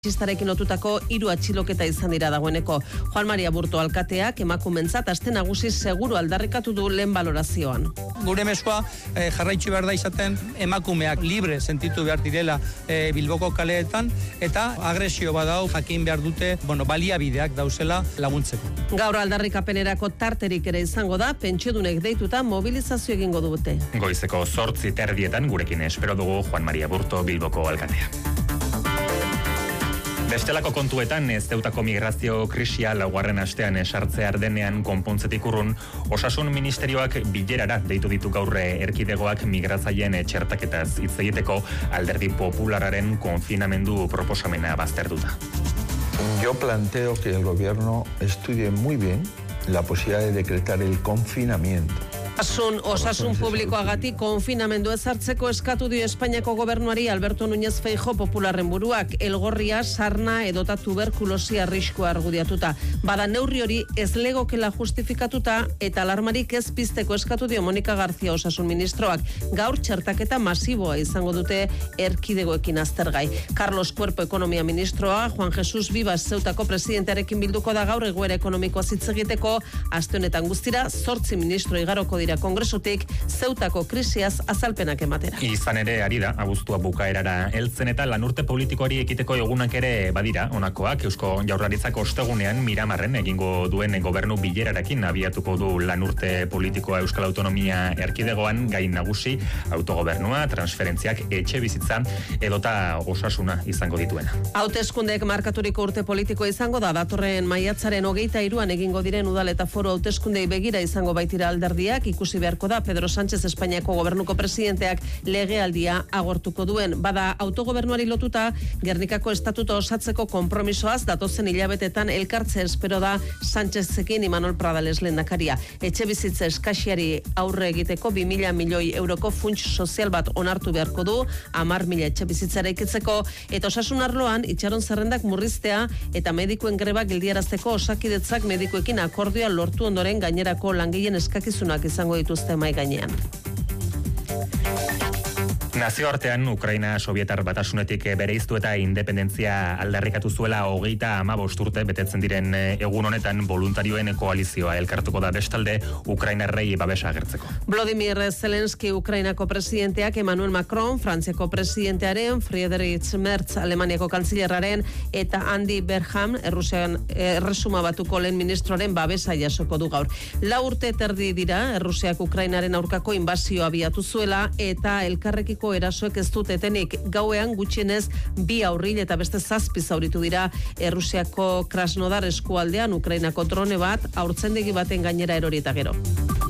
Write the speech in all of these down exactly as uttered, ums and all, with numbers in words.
Txistarekin lotutako hiru atxiloketa izan dira dagoeneko. Juan Maria Burto alkateak emakumentzat aste nagusi seguru aldarrikatu du lehen balorazioan. Gure mezua eh, jarraitzu behar da izaten emakumeak libre sentitu behar direla eh, Bilboko kaleetan eta agresio badau jakin behar dute bueno, baliabideak dauzela laguntzeko. Gaur aldarrikapenerako tarterik ere izango da, pentsiodunek deituta mobilizazio egingo dute. Goizeko zortzi terdietan gurekin espero dugu Juan Maria Burto Bilboko alkatea. Bestelako kontuetan, ez Zeutako migrazio krisia laugarren astean esartzear denean konpontzetik urrun, Osasun Ministerioak bilerara deitu ditu gaur erkidegoak migratzaileen txertaketaz hitz egiteko Alderdi Popularraren konfinamendu proposamena baztertuta. Yo planteo que el gobierno estudie muy bien la posibilidad de decretar el confinamiento. Osasun, osasun publikoagatik konfinamendu ezartzeko eskatu dio Espainiako gobernuari Alberto Núñez Feijóo Popularren buruak, elgorria, sarna edota tuberkulosia arriskua argudiatuta. Bada neurri hori ez legokela justifikatuta eta alarmarik ez pizteko eskatu dio Mónica García Osasun Ministroak. Gaur txertaketa masiboa izango dute erkidegoekin aztergai. Carlos Cuerpo Ekonomia Ministroa, Juan Jesús Vivas Zeutako presidentearekin bilduko da gaur egoera ekonomikoa hitz egiteko, aste honetan guztira zortzi ministro igaroko dira Kongresutik Zeutako krisiaz azalpenak ematera. Izan ere ari da, abuztua bukaerara heltzen eta lanurte politikoari ekiteko egunak ere badira, honakoak Eusko Jaurlaritzak ostegunean Miramarren egingo duen gobernu bilerarekin abiatuko du lanurte politikoa Euskal Autonomia Erkidegoan gai nagusi, autogobernua, transferentziak, etxe bizitza edota osasuna izango dituena. Hauteskundeek markaturiko urte politikoa izango da, datorren maiatzaren hogeita hiruan egingo diren udal eta foru hauteskundei begira izango baitira alderdiak, ikusi beharko da Pedro Sánchez Espainiako gobernuko presidenteak legealdia agortuko duen. Bada autogobernuari lotuta Gernikako estatuto osatzeko konpromisoaz datozen hilabetetan elkartze espero da Sánchezekin Imanol Pradales lehendakaria. Etxe bizitza eskasiari aurre egiteko bi mila milioi euroko funts sozial bat onartu beharko du, hamar mila etxe bizitzara ikitzeko eta osasun arloan itxaron zerrendak murriztea eta medikuen greba geldiarazteko Osakidetzak medikuekin akordioa lortu ondoren gainerako langileen eskakizunak izango dituzte mai gainean. Nazioartean, Ukraina Sobietar Batasunetik bereiztu eta independentzia aldarrikatu zuela hogeita hamabost urte betetzen diren egun honetan voluntarioen koalizioa elkartuko da bestalde Ukrainarrei babesa agertzeko. Vladimir Zelensky Ukrainako presidenteak, Emmanuel Macron Frantziako presidentearen, Friedrich Merz Alemaniako kantzillerraren eta Andy Burnham Errusian erresuma batuko lehen ministroaren babesa jasoko du gaur. Lau urte terdi dira Errusiak Ukrainaren aurkako inbazioa abiatu zuela eta elkarrekiko erasoek ez dut etenik. Gauean gutxienez bi aurril eta beste zazpi zauritu dira Errusiako Krasnodar eskualdean Ukrainako drone bat haurtzendegi baten gainera erori eta gero.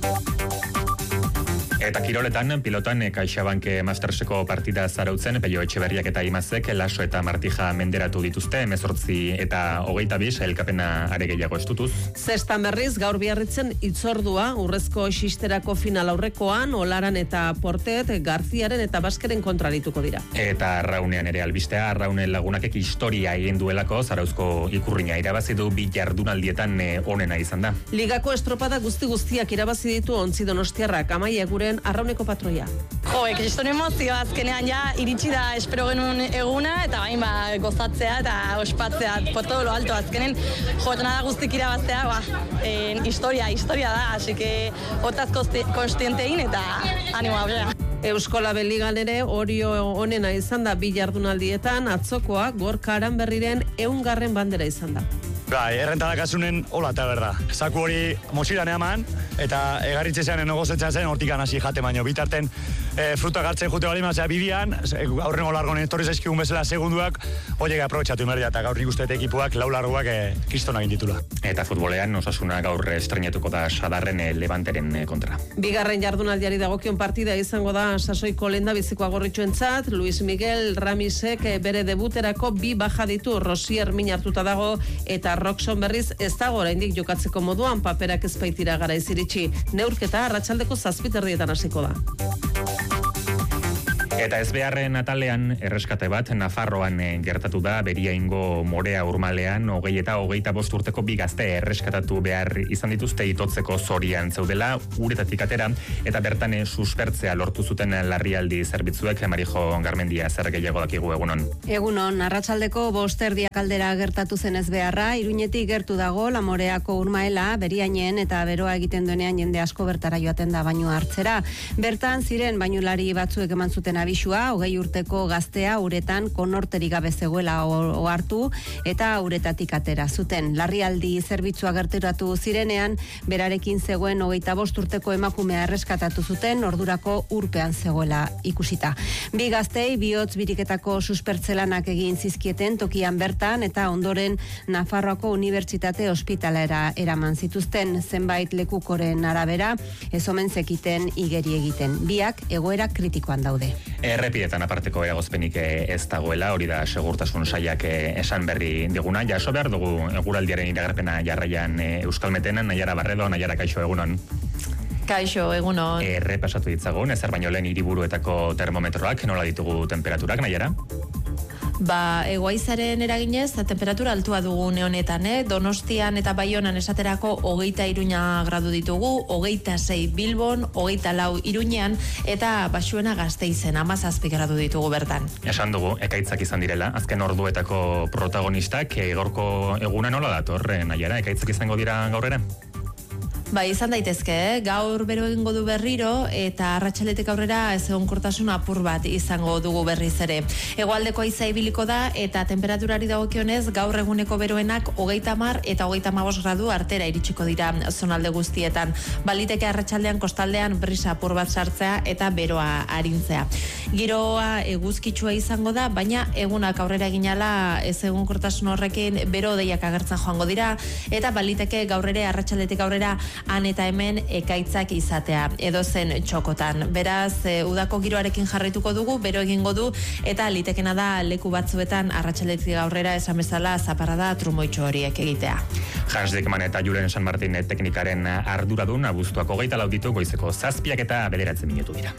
Eta kiroletan, pilotan CaixaBank Masterseko partida zarautzen, Pello Etxeberriak eta Imazek, Laso eta Martija menderatu dituzte, hemezortzi eta hogeita bi sailkapena are gehiago estutuz. Zestan berriz, gaur Biarritzen itzordua, urrezko xisterako final aurrekoan, Olaran eta Portet, Garziaren eta Baskeren kontrarituko dira. Eta Arraunean ere albistea, Arraunen lagunakek historia egin duelako, Zarauzko ikurriña irabazi du bi jardunaldietan onena izan da. Ligako estropada guzti guztiak irabazi ditu Ontzi Donostiarrak, Amaia Eguren Arrauneko patroia. Jo, kriston emozio azkenean ja iritsi da espero genuen eguna eta bain ba gozatzea eta ospatzea por todo lo alto azkenen jornada guztik irabaztea, ba, en historia, historia da, así que otaz konstientein eta animo aurrera. Euskola Beligan ere Orio onena izan da bi jardunaldietan, atzokoa Gorka Aranberriren ehungarren bandera izan da. Bai, errentada kasunen hola eta berda. Zaku hori motxilan eaman, eta egarritze zean enogozetzen zen, hortikan hasi jate baino. Bitarten e, fruta gartzen jute bali mazea bibian, aurrengo largonen etorri zaizkigun bezala segunduak, horiek aprobetxatu imerdia, eta gaur nik uste ekipuak lau largoak e, kristonak inditula. Eta futbolean Osasuna gaur estrenetuko da Sadarren e, Levanteren e, kontra. Bigarren jardunaldiari dagokion partida izango da sasoiko lenda bizikoa gorritxuentzat, Luis Miguel Ramisek e, bere debuterako bi baja ditu, Rosier min hartuta dago, eta Roxon berriz ez dago oraindik jokatzeko moduan, paperak ez baitira garaiz iritsi. Neurketa arratsaldeko zazpiterdietan hasiko da. Eta ez beharren atalean erreskate bat Nafarroan gertatu da, Beriaingo Morea Urmalean, hogei eta hogeita bost urteko bi gazte erreskatatu behar izan dituzte itotzeko zorian zeudela, uretatik atera, eta bertan suspertzea lortu zuten larrialdi zerbitzuek. Marijo Garmendia, zer gehiago dakigu egunon? Egunon, arratsaldeko bosterdiak aldera gertatu zen ez beharra, Iruñetik gertu dago, La Moreako Urmaela, Beriainen eta beroa egiten duenean jende asko bertara joaten da baino hartzera. Bertan ziren bainulari batzuek eman zuten abisua, hogei urteko gaztea uretan konorterik gabe zegoela ohartu eta uretatik atera zuten. Larrialdi zerbitzua gerturatu zirenean, berarekin zegoen hogeita bost urteko emakumea erreskatatu zuten, ordurako urpean zegoela ikusita. Bi gaztei bihotz biriketako suspertzelanak egin zizkieten tokian bertan eta ondoren Nafarroako Unibertsitate Ospitalera eraman zituzten, zenbait lekukoren arabera, ez omen zekiten igeri egiten. Biak egoera kritikoan daude. Errepietan aparteko eragozpenik ez dagoela, hori da segurtasun sailak esan berri diguna. Jaso behar dugu eguraldiaren iragarpena jarraian Euskalmetenen, Naiara Barredo, Naiara, kaixo egunon. Kaixo, egunon. Errepasatu ditzagun, ezer baino lehen hiriburuetako termometroak, nola ditugu temperaturak, Naiara? Ba, egoaizaren eraginez, temperatura altua dugu neonetan, eh? Donostian eta Baionan esaterako hogeita iruña gradu ditugu, hogeita sei Bilbon, hogeita lau Iruñean, eta Baxuena Gasteizen, amazazpi gradu ditugu bertan. Esan dugu, ekaitzak izan direla, azken orduetako protagonistak, gaurko eguna nola dator, Naiara, ekaitzak izango dira gaur ere? Ba, izan daitezke, eh? Gaur bero egingo du berriro eta arratsaletik aurrera ez egonkortasun apur bat izango dugu berriz ere. Hegoaldeko haiza ibiliko da eta temperaturari dagokionez gaur eguneko beroenak hogeita hamar eta hogeita hamabost gradu artera iritsiko dira zonalde guztietan. Baliteke arratsaldean kostaldean brisa apur bat sartzea eta beroa arintzea. Giroa eguzkitsua izango da, baina egunak aurrera eginala ez egonkortasun horrekin bero deiak agertzen joango dira eta baliteke gaur ere arratsaletik aurrera han eta hemen ekaitzak izatea, edozen txokotan. Beraz, e, udako giroarekin jarraituko dugu, bero egingo du, eta litekena da leku batzuetan arratsaletik aurrera esan bezala zaparrada trumoitxo horiek egitea. Hans Dickman eta Julen San Martin teknikaren arduradun, abuztuak hogeita lau ditu goizeko zazpiak eta bederatzen minutu dira.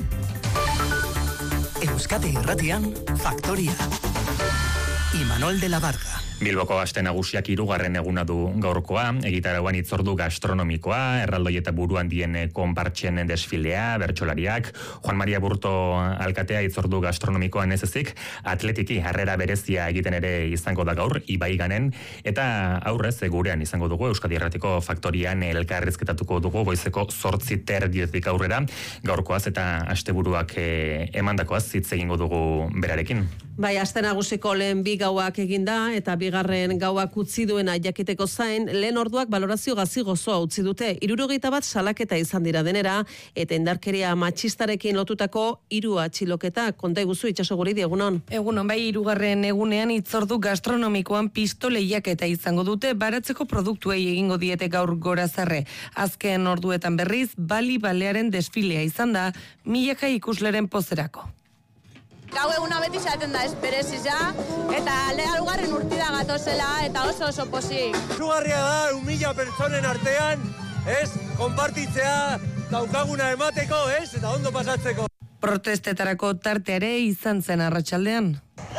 Euskadi Irratian, Faktoria. Imanol de la Barca. Bilboko aste nagusiak hirugarren eguna du gaurkoa, egitarauan hitzordu gastronomikoa, erraldoi eta buruan dien konpartxen desfilea, bertsolariak, Juan Maria Burto alkatea hitzordu gastronomikoan ez ezik, atletiki harrera berezia egiten ere izango da gaur, Ibaiganen, eta aurrez gurean izango dugu Euskadi Irratiko Faktorian elkarrizketatuko dugu goizeko zortzi terdietik aurrera, gaurkoaz eta asteburuak e, emandakoaz hitz egingo dugu berarekin. Bai, aste nagusiko lehen bi gauak eginda eta bigarren gauak utzi duena jakiteko zain, lehen orduak balorazio gazi gozoa utzi dute. Hirurogeita bat salaketa izan dira denera eta indarkeria matxistarekin lotutako hiru atxiloketa. Konta iguzu Itxaso Guridi, egunon. Egunon, bai, hirugarren egunean hitzordu gastronomikoan pistoleiaketa izango dute, baratzeko produktuei egingo diete gaur gorazarre. Azken orduetan berriz, Bali Balearen desfilea izan da, milaka ikusleren pozerako. Gau eguna beti izaten da esperesiz ja, eta aldea lugarren urtida gatozela, eta oso oso pozik. Zugarria da, un mila pertsonen artean, ez, konpartitzea, daukaguna emateko, ez, eta ondo pasatzeko. Protestetarako tarteare izan zen arratsaldean.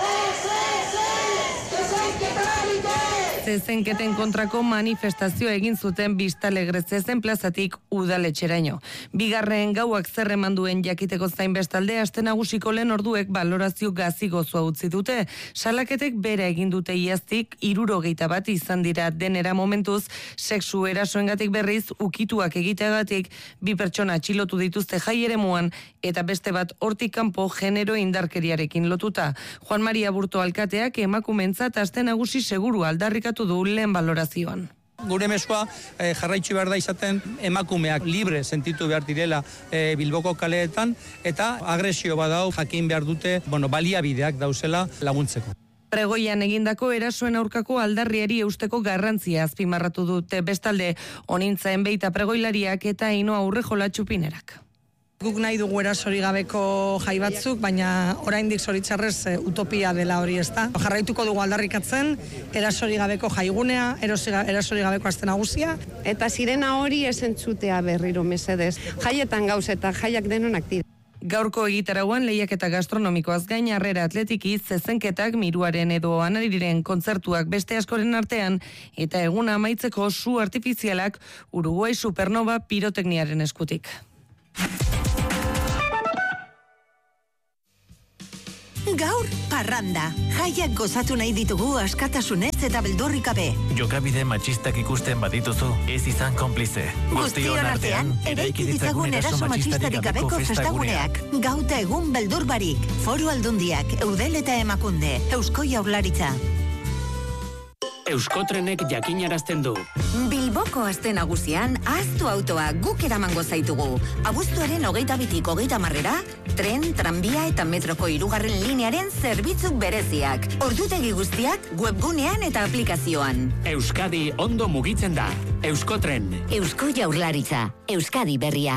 Zezenketen kontrako manifestazio egin zuten Biztalegre zezen plazatik udaletxeraino. Bigarren gauak zer eman duen jakiteko zain bestalde, aste nagusiko lehen orduek balorazio gazi gozoa utzi dute. Salaketek bera egin dute iaztik, hirurogeita bat izan dira denera momentuz, sexu erasoengatik berriz, ukituak egiteagatik, bi pertsona atxilotu dituzte jai eremuan, eta beste bat hortik kanpo genero indarkeriarekin lotuta. Juan Maria Burto alkateak emakumentzat aste nagusi seguru aldarrikatu du lehen balorazioan. Gure mezua eh, jarraitzu behar da izaten emakumeak libre sentitu behar direla eh, Bilboko kaleetan eta agresio badau jakin behar dute bueno, baliabideak dauzela laguntzeko. Pregoian egindako erasoen aurkako aldarriari eusteko garrantzia azpimarratu dute bestalde onintzaen beita pregoilariak eta Ainoa Urrejola Txupinerak. Guk nahi dugu erasori gabeko jai batzuk, baina oraindik zoritzarrez utopia dela hori ez da. Jarraituko dugu aldarrikatzen, erasori gabeko jaigunea, erasori gabeko aste nagusia. Eta sirena hori esentzutea berriro mesedez. Jaietan gauz eta jaiak denonak dira. Gaurko egitarauan lehiaketa gastronomikoaz gain harrera atletiki, zezenketak, miruaren edo anariren kontzertuak beste askoren artean, eta eguna amaitzeko su artifizialak Uruguai Supernova pirotekniaren eskutik. Gaur, parranda. Jaiak gozatu nahi ditugu askatasunez eta beldurrik gabe. Jokabide matxistak ikusten badituzu, ez izan konplize. Guztion artean, eraiki ditzagun eraso matxistarik gabeko festaguneak. Gauta egun beldur barik. Foru Aldundiak, Eudel eta Emakunde, Eusko Jaurlaritza. Euskotrenek jakinarazten du. Bilboko aste nagusian, ahaztu autoa guk eramango zaitugu. Abuztuaren hogeita bitik hogeita marrera, tren, tranbia eta metroko hirugarren linearen zerbitzu bereziak. Ordutegi guztiak webgunean eta aplikazioan. Euskadi ondo mugitzen da. Euskotren. Eusko Jaurlaritza. Euskadi berria.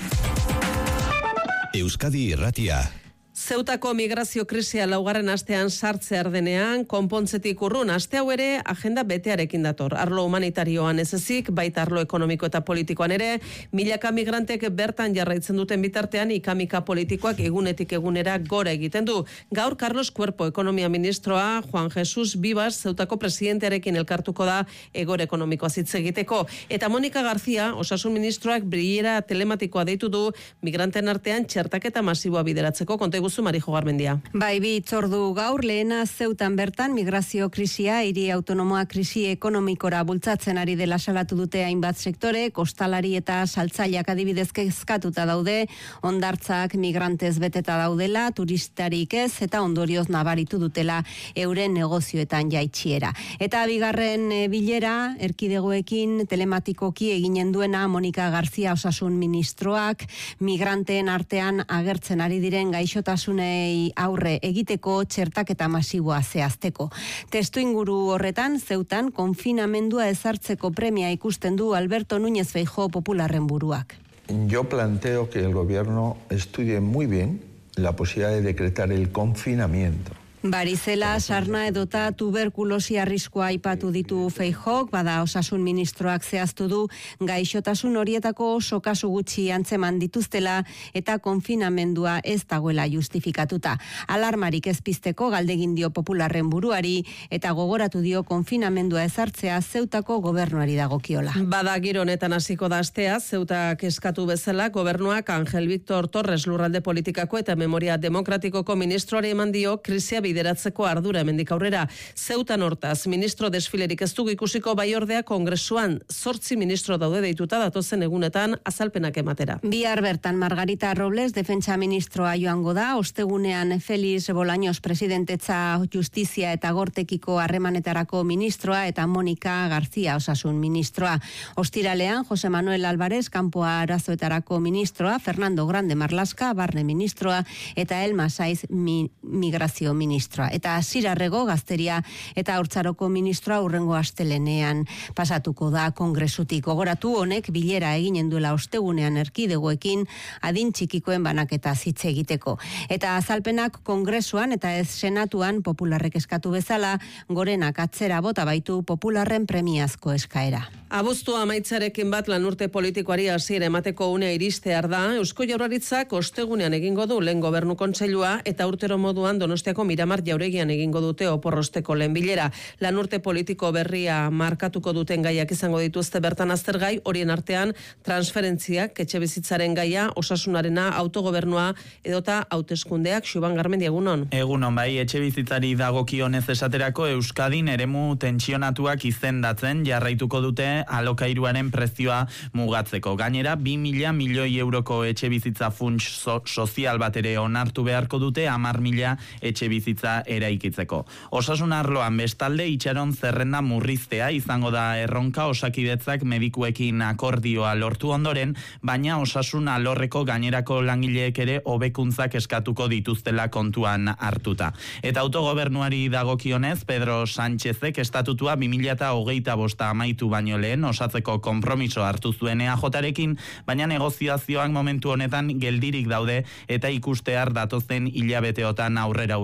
Euskadi irratia. Zeutako migrazio krisia laugarren astean sartzear denean, konpontzetik urrun, aste hau ere agenda betearekin dator. Arlo humanitarioan ez ezik, baita arlo ekonomiko eta politikoan ere, milaka migrantek bertan jarraitzen duten bitartean, ikamika politikoak egunetik egunera gora egiten du. Gaur, Carlos Cuerpo, ekonomia ministroa, Juan Jesus Vivas, Zeutako presidentearekin elkartuko da egor ekonomikoa hitz egiteko. Eta Monika García, osasun ministroak bilera telematikoa deitu du, migranten artean txertaketa masiboa bideratzeko. Konta guzu Marijo Garmendia. Bai, bi itzordu gaur, lehena Zeutan bertan migrazio krisia, hiri autonomoa krisi ekonomikora bultzatzen ari dela salatu dute hainbat sektore, kostalari eta saltzaileak adibidez kezkatuta daude, hondartzak migrantez beteta daudela, turistarik ez, eta ondorioz nabaritu dutela euren negozioetan jaitsiera. Eta bigarren e, bilera, erkidegoekin telematikoki eginen duena Monika García osasun ministroak, migranteen artean agertzen ari diren gaixota Tasunei aurre egiteko txertaketa masiboa zehazteko. Testu inguru horretan, Zeutan konfinamendua ezartzeko premia ikusten du Alberto Núñez Feijóo popularren buruak. Yo planteo que el gobierno estudie muy bien la posibilidad de decretar el confinamiento. Barizela, sarna edota tuberkulosi arriskoa aipatu ditu Feijóok, bada osasun ministroak zehaztu du gaixotasun horietako oso kasu gutxi antzeman dituztela eta konfinamendua ez dagoela justifikatuta. Alarmarik ez pizteko galdegin dio popularren buruari eta gogoratu dio konfinamendua ezartzea Zeutako gobernuari dagokiola. Bada giro honetan hasiko da astea, Zeutak eskatu bezala gobernuak Angel Victor Torres lurralde politikako eta memoria demokratikoko ministroari eman dio krisia bideratzeko ardura hemendik aurrera. Zeutan hortaz, ministro desfilerik ez dugu ikusiko bai ordea kongresuan, zortzi ministro daude deituta datozen egunetan azalpenak ematera. Bihar bertan Margarita Robles, defentsa ministroa joango da, ostegunean Feliz Bolaños presidentetza justizia eta gortekiko harremanetarako ministroa eta Monika García osasun ministroa. Ostiralean Jose Manuel Álvarez kanpoa arazoetarako ministroa, Fernando Grande Marlaska barne ministroa eta Elma Saiz mi, migrazio ministroa. Eta Zirarrego gazteria eta Hortzaroko ministroa urrengo astelenean pasatuko da kongresutik. Gogoratu honek bilera eginen duela ostegunean erkidegoekin adin txikikoen banaketa hitz egiteko. Eta azalpenak kongresuan eta ez senatuan popularrek eskatu bezala, gorenak atzera bota baitu popularren premiazko eskaera. Abuztua amaitzarekin bat lanurte politikoari hasiera emateko unea iristear da, Eusko Jaurlaritzak ostegunean egingo du lehen gobernu kontseilua eta urtero moduan Donostiako Miramar jauregian egingo dute oporrosteko lehen bilera. Lanurte politiko berria markatuko duten gaiak izango dituzte bertan aztergai, horien artean transferentziak, etxebizitzaren gaia, osasunarena, autogobernua edota hauteskundeak. Xuban Garmendia, egunon. Egunon bai, etxebizitzari dagokionez esaterako Euskadin eremu tentsionatuak izendatzen jarraituko dute alokairuaren prezioa mugatzeko. Gainera, bi mila milioi euroko etxebizitza funts so, sozial bat ere onartu beharko dute hamar mila etxebizitza eraikitzeko. Osasun arloan bestalde itxaron zerrenda murriztea izango da erronka osakidetzak medikuekin akordioa lortu ondoren, baina osasun alorreko gainerako langileek ere hobekuntzak eskatuko dituztela kontuan hartuta. Eta autogobernuari dagokionez, Pedro Sánchezek estatutua bi mila hogeita bosta amaitu baino lehen osatzeko konpromiso hartu zuen E A J-rekin, baina negoziazioak momentu honetan geldirik daude eta ikustear datozen hilabeteotan aurrera urratsik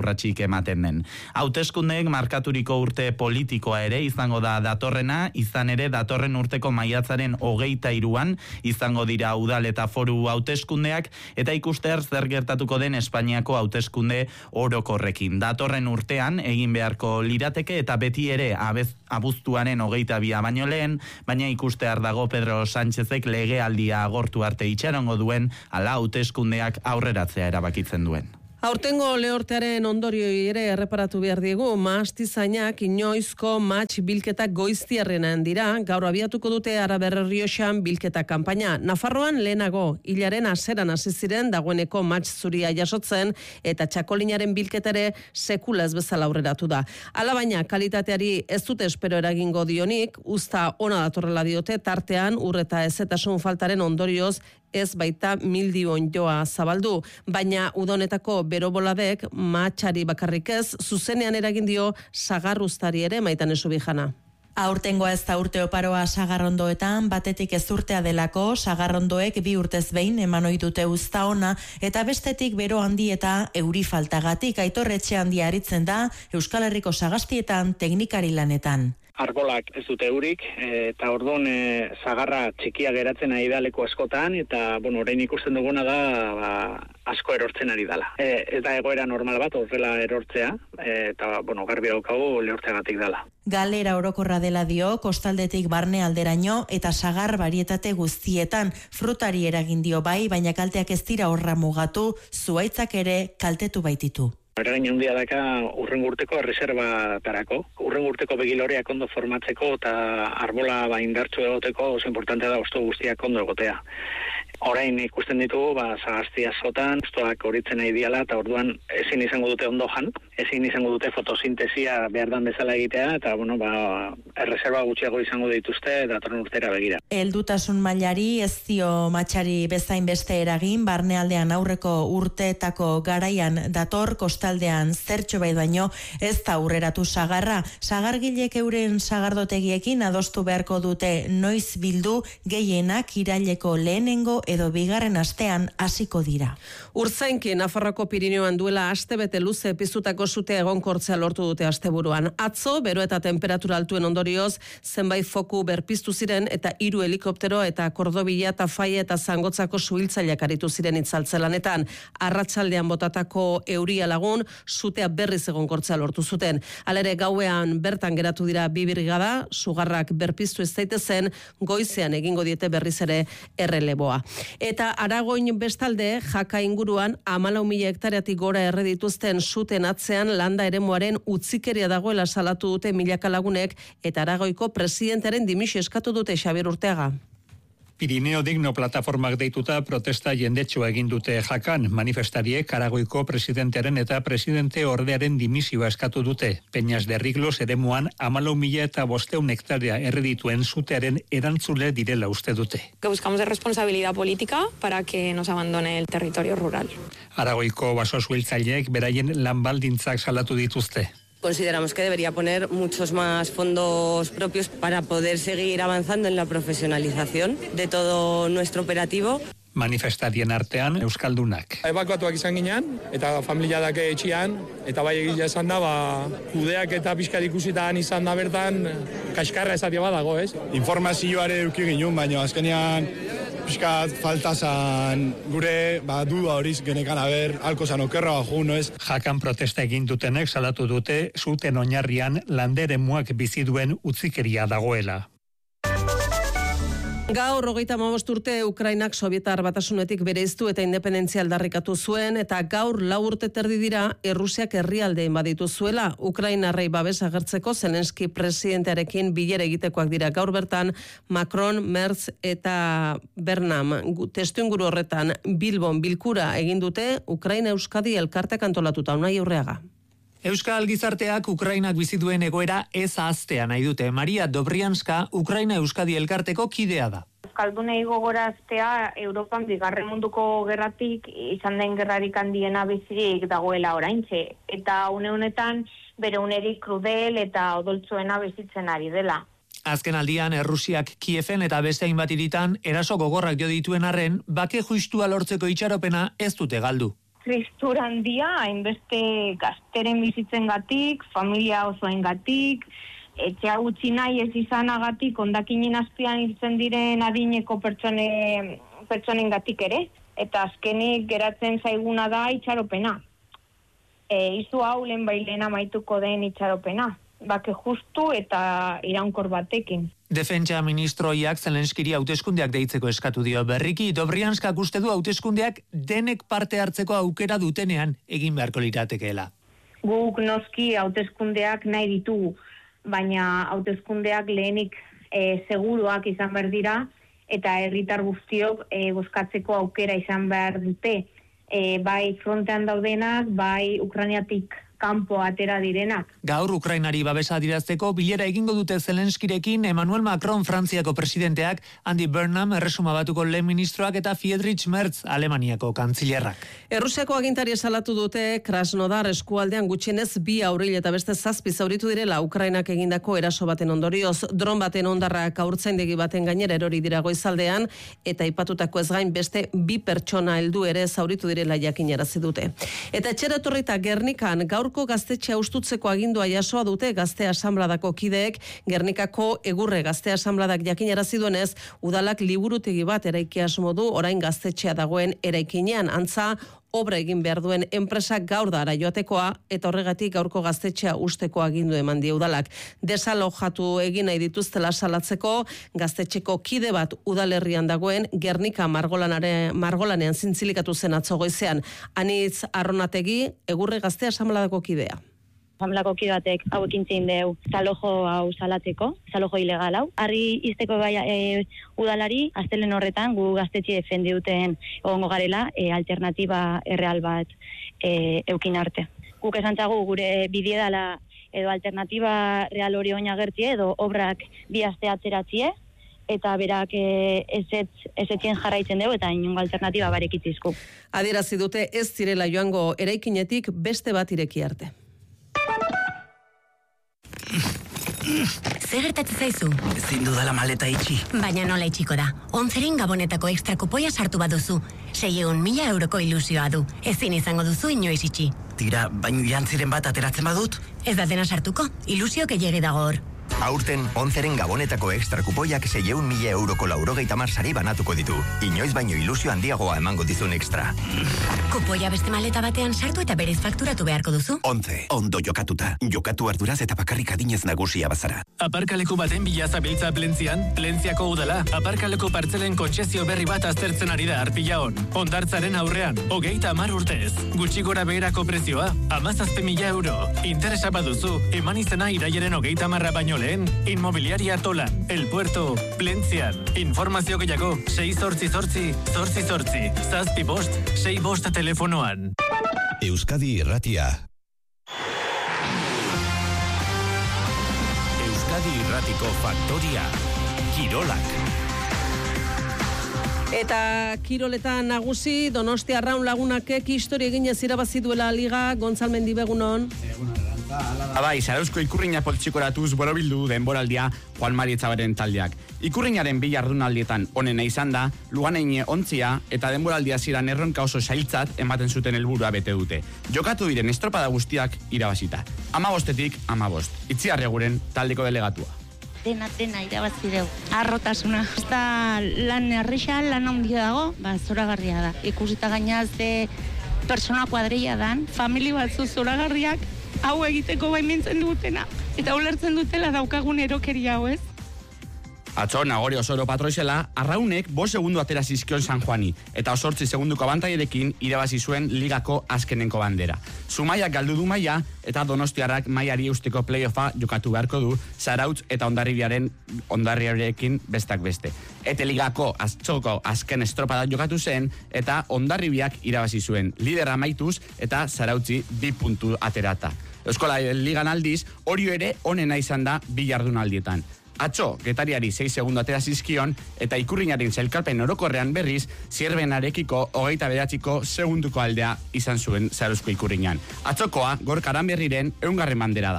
ematen den. Hauteskundeek markaturiko urte politikoa ere izango da datorrena, izan ere datorren urteko maiatzaren hogeita hiruan izango dira udal eta foru hauteskundeak, eta ikuster zer gertatuko den Espainiako hauteskunde orokorrekin. Datorren urtean egin beharko lirateke eta beti ere abez, abuztuaren hogeita bia baino lehen, baina ikustear dago Pedro Sánchezek legealdia agortu arte itxarongo duen ala hauteskundeak aurreratzea erabakitzen duen. Aurtengo lehortearen ondorioi ere erreparatu behar diegu, maastizainak inoizko matx bilketak goiztiarrenan dira, gaur abiatuko dute Araber Rioxan bilketa kanpaina. Nafarroan lehenago, hilaren aseran hasi ziren dagoeneko matx zuria jasotzen, eta txakolinaren bilketare sekula ez bezala aurreratu da. Hala baina, kalitateari ez dute espero eragingo dionik, usta ona datorrela diote, tartean urreta ezetasun faltaren ondorioz ez baita mildion joa zabaldu, baina udonetako beroboladek matxari bakarrik ez, zuzenean eragin dio sagarruztari ere Maitane Subijana. Aurtengoa ez da urte oparoa sagarrondoetan, batetik ez urtea delako, sagarrondoek bi urtez behin eman ohi dute uzta ona, eta bestetik bero handi eta euri faltagatik. Aitor Etxe handia aritzen da Euskal Herriko sagastietan teknikari lanetan. Arbolak ez dute eurik, eta orduan e, zagarra txikia geratzen ari da leku askotan, eta bueno, orain ikusten duguna da ba, asko erortzen ari dela. E, ez da egoera normal bat, horrela erortzea, e, eta bueno, garbi daukagu lehortzeagatik dela. Galera orokorra dela dio, kostaldetik barne alderaino, eta sagar barietate guztietan, frutari eragin dio bai, baina kalteak ez dira horra mugatu, zuaitzak ere kaltetu baititu. Eragin handia daka urrengo urteko erreserbatarako. Urrengo urteko begiloreak ondo formatzeko eta arbola ba indartsu egoteko oso importantea da hosto guztiak ondo egotea. Orain ikusten ditugu, ba, sagasti askotan, hostoak horitzen nahi diala, eta orduan ezin izango dute ondo jan, ezin izango dute fotosintesia behar dan bezala egitea, eta bueno, ba, erreserba gutxiago izango dituzte datorren urtera begira. Heldutasun mailari ez dio matxari bezain beste eragin, barnealdean aurreko urteetako garaian dator, kostaldean zertxo bai baino ez da aurreratu sagarra. Sagargilek euren sagardotegiekin adostu beharko dute noiz bildu, gehienak iraileko lehenengo edo bigarren astean hasiko dira. Urtzainki Nafarroko Pirinioan duela astebete luze piztutako sutea egonkortzea lortu dute asteburuan. Atzo, bero eta temperatura altuen ondorioz, zenbait foku berpiztu ziren eta hiru helikoptero eta Kordobila eta Faia eta Zangotzako suhiltzaileak aritu ziren itzaltzelanetan. Arratsaldean botatako euria lagun, sutea berriz egonkortzea lortu zuten. Halere gauean bertan geratu dira bi brigada, sugarrak berpiztu ez daitezen, goizean egingo diete berriz ere erreleboa. Eta Aragoin bestalde, Jaka inguruan hamalau mila hektareatik gora erre dituzten suten atzean landa eremuaren utzikeria dagoela salatu dute milaka lagunek, eta Aragoiko presidentearen dimisio eskatu dute Xabier Urteaga. Pirineo Digno plataformak deituta protesta jendetsua egin dute Jakan. Manifestariek Aragoiko presidentearen eta presidente ordearen dimisioa eskatu dute. Peñas de Riglos eremuan hamalau mila eta bosteun hektarea erredituen sutearen erantzule direla uste dute. Que buscamos de responsabilidad política para que nos abandone el territorio rural. Aragoiko baso suhiltzaileek beraien lanbaldintzak salatu dituzte. Consideramos que debería poner muchos más fondos propios para poder seguir avanzando en la profesionalización de todo nuestro operativo. Manifestarien artean euskaldunak. Ebakuatuak izan ginean, eta familia dake etxian, eta bai egia esan da, ba, kudeak eta pixkar ikusitan izan da bertan, kaskarra esatia badago, ez? Informazioare euki ginen, baina azkenean pixkat faltazan gure ba, duda horiz genekan haber, alko zan okerra baju, no ez? Jakan protesta egin dutenek salatu dute zuten oinarrian landeremuak bizi duen utzikeria dagoela. Gaur hogeita hamabost urte Ukrainak Sobietar Batasunetik bereiztu eta independentzia aldarrikatu zuen, eta gaur lau urte terdi dira Errusiak herrialde inbaditu zuela. Ukrainarrei babes agertzeko Zelenski presidentearekin bilera egitekoak dira gaur bertan Macron, Merz eta Bernam. Testuinguru horretan Bilbon bilkura egin dute Ukraina Euskadi elkarteak antolatuta. Unai Urreaga. Euskal gizarteak Ukrainak bizi duen egoera ez ahaztea nahi dute. Maria Dobrianska Ukraina Euskadi elkarteko kidea da. Euskaldunei gogoraztea Europan bigarren munduko gerratik izan den gerrarik handiena bizirik dagoela oraintxe. Eta une honetan bere unerik krudel eta odoltzuena bizitzen ari dela. Azken aldian Errusiak Kiefen eta beste hainbat hiritan eraso gogorrak jo dituen arren, bake justua lortzeko itxaropena ez dute galdu. tristura handia, hainbeste gazteren bizitzen gatik, familia osoen gatik, etxea gutxi nahi ez izanagatik, ondakinen azpian hiltzen diren adineko pertsone, pertsonen gatik ere, eta azkenik geratzen zaiguna da itxaropena. E, izu hau lehen bailen amaituko den itxaropena, bake justu eta iraunkor batekin. Defentsa ministroiak Zelenskiri hauteskundeak deitzeko eskatu dio. Berriki Dobrianskak uste du hauteskundeak denek parte hartzeko aukera dutenean egin beharko liratekeela. Guk noski hauteskundeak nahi ditugu, baina hauteskundeak lehenik e, seguruak izan behar dira eta herritar guztiok e, bozkatzeko aukera izan behar dute. E, bai frontean daudenak, bai Ukrainiatik kanpo atera direnak. Gaur Ukrainari babesa adirazteko bilera egingo dute Zelenskirekin Emmanuel Macron Frantziako presidenteak, Andy Burnham Erresuma Batuko lehen ministroak eta Friedrich Merz Alemaniako kantzilerrak. Errusiako agintari salatu dute Krasnodar eskualdean gutxienez bi auril eta beste zazpi zauritu direla Ukrainak egindako eraso baten ondorioz. Dron baten ondarrak haurtzaindegi baten gainera erori dira goizaldean eta aipatutako ez gain beste bi pertsona heldu ere zauritu direla jakinarazi dute. Eta etxera etorrita Gernikan gaur gaztetxea ustutzeko agindua jasoa dute Gazte Asanbladako kideek. Gernikako Egurre Gazte Asanbladak jakinarazi duenez, udalak liburutegi bat eraiki asmo du orain gaztetxea dagoen eraikinean. Antza, obra egin behar duen enpresak gaur da ara joatekoa eta horregatik gaurko gaztetxea usteko agindu eman die udalak. Desalojatu egin nahi dituztela salatzeko gaztetxeko kide bat udalerrian dagoen Gernika margolanean zintzilikatu zen atzo goizean. Anitz Arronategi, Egurre Gazte Asanbladako kidea. Asamblako kide batek hau ekintzen deu zalojo hau salatzeko, zalojo ilegal hau. Arri izteko bai e, udalari, astelen horretan gu gaztetxe defendi duten egongo garela e, alternatiba erreal bat e, eukin arte. Guk esan txagu gure bidie dela edo alternatiba real hori oina gertie edo obrak bi aste atzeratzie, eta berak e, ezetzen jarraitzen dugu eta inungo alternatiba barekitzizku. Adierazi dute ez zirela joango eraikinetik beste bat ireki arte. Zer gertatzen zaizu? Ezin dudala maleta itxi. Baina nola itxiko da? Onzeren gabonetako ekstra kupoia sartu baduzu. Seiehun mila euroko ilusioa du. Ezin izango duzu inoiz itxi. Tira, baino jantziren bat ateratzen badut? Ez da dena sartuko, ilusio gehiegi dago hor. Aurten, onzeren gabonetako ekstra kupoiak seiehun mila euroko laurogeita hamar sari banatuko ditu. Inoiz baino ilusio handiagoa emango dizun ekstra. Kupoia beste maleta batean sartu eta berez fakturatu beharko duzu. Once, ondo jokatuta. Jokatu arduraz eta bakarrik adinez nagusia bazara. Aparkaleku baten bila zabiltza Plentzian, Plentziako udala, aparkaleku partzelen kontsezio berri bat aztertzen ari da arpila hon. Hondartzaren aurrean, hogeita hamar urtez. Gutxi gora beherako prezioa, hamazazpi mila euro. Interesa baduzu, eman izena iraiaren hogeita hamarra baino lehen, Inmobiliaria Tolan, El Puerto, Plentzian. Informazio gehiago, sei zortzi zortzi, zortzi zortzi, zazpi bost, sei bost telefonoan. Euskadi Irratia. Euskadi Irratiko Faktoria. Kirolak. Eta kiroletan nagusi, Donostia Arraun Lagunakek historia eginez irabazi duela liga, Gontzal Mendibegunon. Abai, Zarauzko ikurriña poltsikoratuz borobildu denboraldia Juan Mari Etxabaren taldeak. Ikurriñaren bi jardunaldietan onena izan da, Luganeine ontzia eta denboraldia ziran erronka oso sailtzat ematen zuten helburua bete dute. Jokatu diren estropada guztiak irabazita. Amabostetik amabost. Itziar Eguren taldeko delegatua. Dena, dena, irabazi deu. Arrotasuna. Ez da lan erresa, lan handia dago, ba, zoragarria da. Ikusita gaina ze persona kuadrilla dan, famili batzu zoragarriak, hau egiteko baimentzen dutena. Eta ulertzen dutela daukagun erokeria hau, ez? Atzo, Nagori Osoro patroizela, Arraunek bost segundu atera zizkion San Juani, eta osortzi segunduko abantailerekin irabazi zuen ligako azkenenko bandera. Zumaiak galdu du maila, eta Donostiarrak mailari eusteko playoffa jokatu beharko du, Zarautz eta Hondarribiaren Hondarriarekin bestak beste. Eta ligako atzoko azken estropada jokatu zen, eta Hondarribiak irabazi zuen. Lidera maituz, eta Zarautzi bi puntu aterata. Euskola Ligan aldiz, hori ere onena izan da bi jardunaldietan. Atzo, Getariari sei segundu atera zizkion, eta Ikurriñaren zailkapen orokorrean berriz, Zierbenarekiko hogeita bederatziko segunduko aldea izan zuen Zarauzko Ikurriñan. Atzokoa, Gorka Aranberriren ehungarren bandera da.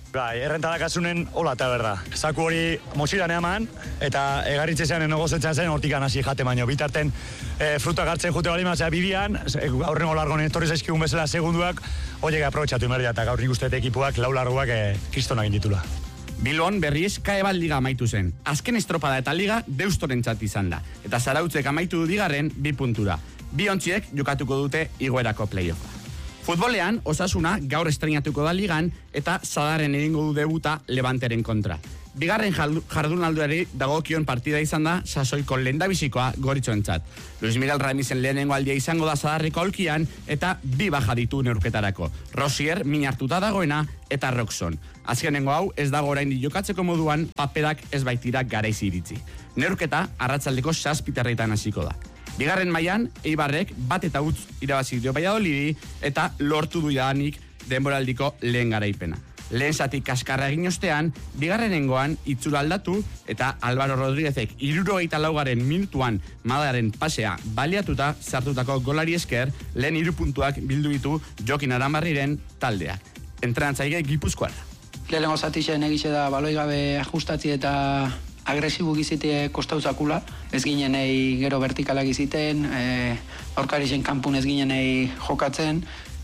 Bai, errentada kasunen, hola eta berda. Zaku hori motxilan eman, eta egarritze zean enogozetzen zen, hortikan hasi jate baino. Bitarten, e, fruta gartzen jute bali mazera bibian, aurrengo largonen etorri zaizkigun bezala segunduak, horiek aprobetxatu imerdia, eta gaur nik uste ekipuak, lau largoak, e, kriston egin ditula. Bilbon berriz Kaebal Liga amaitu zen. Azken estropada eta liga deustorentzat izan da. Eta Zarautzek amaitu du digarren bi puntura. Bi ontziek jokatuko dute igoerako playoffa. Futbolean, Osasuna gaur estrenatuko da ligan eta Zadarren egingo du debuta Levanteren kontra. Bigarren jardunalduari dagokion partida izan da sasoiko lehendabizikoa Goritxoentzat. Luis Miguel Ramizen lehenengo aldia izango da Zadarreko aulkian eta bi baja ditu neurketarako. Rosier min hartuta dagoena eta Roxon. Azkenengo hau ez dago oraindik jokatzeko moduan paperak ez baitira garaiz iritzi. Neurketa arratsaldeko zazpiterreitan hasiko da. Bigarren mailan Eibarrek bat eta utz irabazi dio Valladolidi eta lortu du jadanik denboraldiko lehen garaipena. Lehen zati kaskarra egin ostean, bigarrenengoan itzura aldatu eta Álvaro Rodríguezek hirurogeita laugaren minutuan Madaren pasea baliatuta sartutako golari esker lehen hiru puntuak bildu ditu Jokin Aranbarriren taldeak. Entrenatzaile Gipuzkoarra. Lehenengo zatixen egize da baloi gabe ajustatzi eta agresibu gizite kostauzakula, ez ginenei gero vertikalak giziten, e, aurkarixen kanpun ez ginenei jokatzen,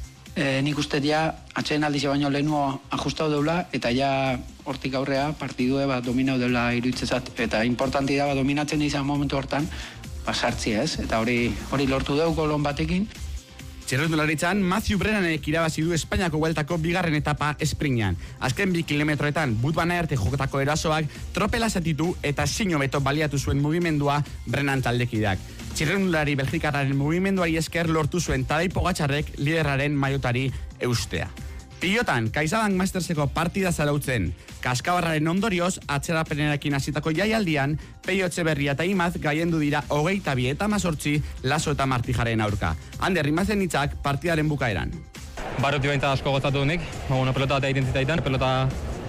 e, nik uste ja, atxeen aldize baino lehenuo ajustau deula, eta ja hortik aurrea partidue bat dominau deula iruditzezat, eta importanti da, ba, dominatzen izan momentu hortan, ba, sartzi ez, eta hori hori lortu deu golon batekin. Txerrendularitzan, Matthew Brennanek irabazi du Espainiako bueltako bigarren etapa esprintean. Azken bi kilometroetan, butbana arte jokotako erasoak tropela zatitu eta sino beto baliatu zuen mugimendua Brennan taldekideak. Txerrendulari belgikarraren mugimenduari esker lortu zuen Tadej Pogačarrek liderraren maiotari eustea. Pilotan, CaixaBank Masterseko partida zarautzen. Kaskabarraren ondorioz, atzerapenerekin hasitako jaialdian, Peio Etxeberria eta Imaz gaiendu dira hogeita bi eta mazortzi Laso eta Martijaren aurka. Ander Imazen hitzak partidaren bukaeran. Barruti bainta asko gozatu dunik, ba, bueno, pelota eta identitaitan, pelota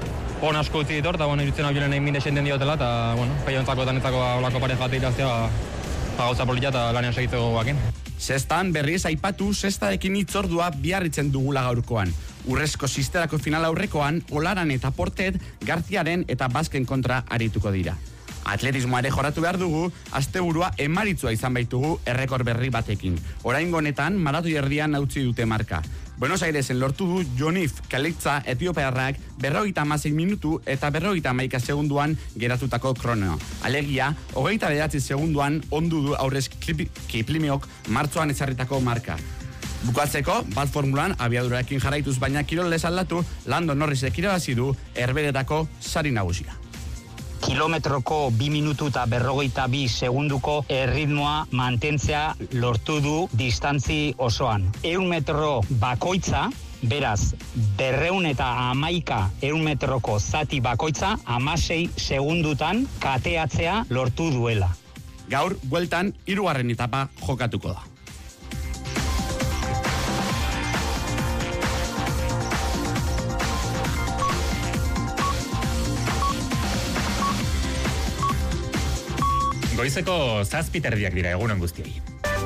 on asko utzi ditor, eta bueno, irutzen hau jolen egin minde xenden diotela, eta bueno, Peio entzako eta netzako olako pareja bat iraztea, ba, ba, gauza polita eta lanean segitzeko guakin. Sestan berriz aipatu sestarekin itzordua biarritzen dugula gaurkoan. Urrezko sisterako final aurrekoan, Olaran eta Portet Garziaren eta Basken kontra arituko dira. Atletismoa ere joratu behar dugu, asteburua emaritzua izan baitugu errekor berri batekin. Oraingo honetan, maratoi erdian utzi dute marka. Buenos Airesen lortu du Jonif Kalitza etiopiarrak berrogeita hamasei minutu eta berrogeita hamaika segunduan geratutako kronoa. Alegia, hogeita bederatzi segunduan ondu du aurrez Kiplimiok martzoan ezarritako marka. Bukatzeko, bat formulan abiadurarekin jarraituz baina kirolez aldatu, Lando Norrisek irabazi du herberetako sari nagusia. Kilometroko bi minutu eta berrogeita bi segunduko erritmoa mantentzea lortu du distantzi osoan. Eun metro bakoitza, beraz, berreun eta hamaika eun metroko zati bakoitza, hamasei segundutan kateatzea lortu duela. Gaur, bueltan, hirugarren etapa jokatuko da. Goizeko zazpiterdiak dira egunen guztiei.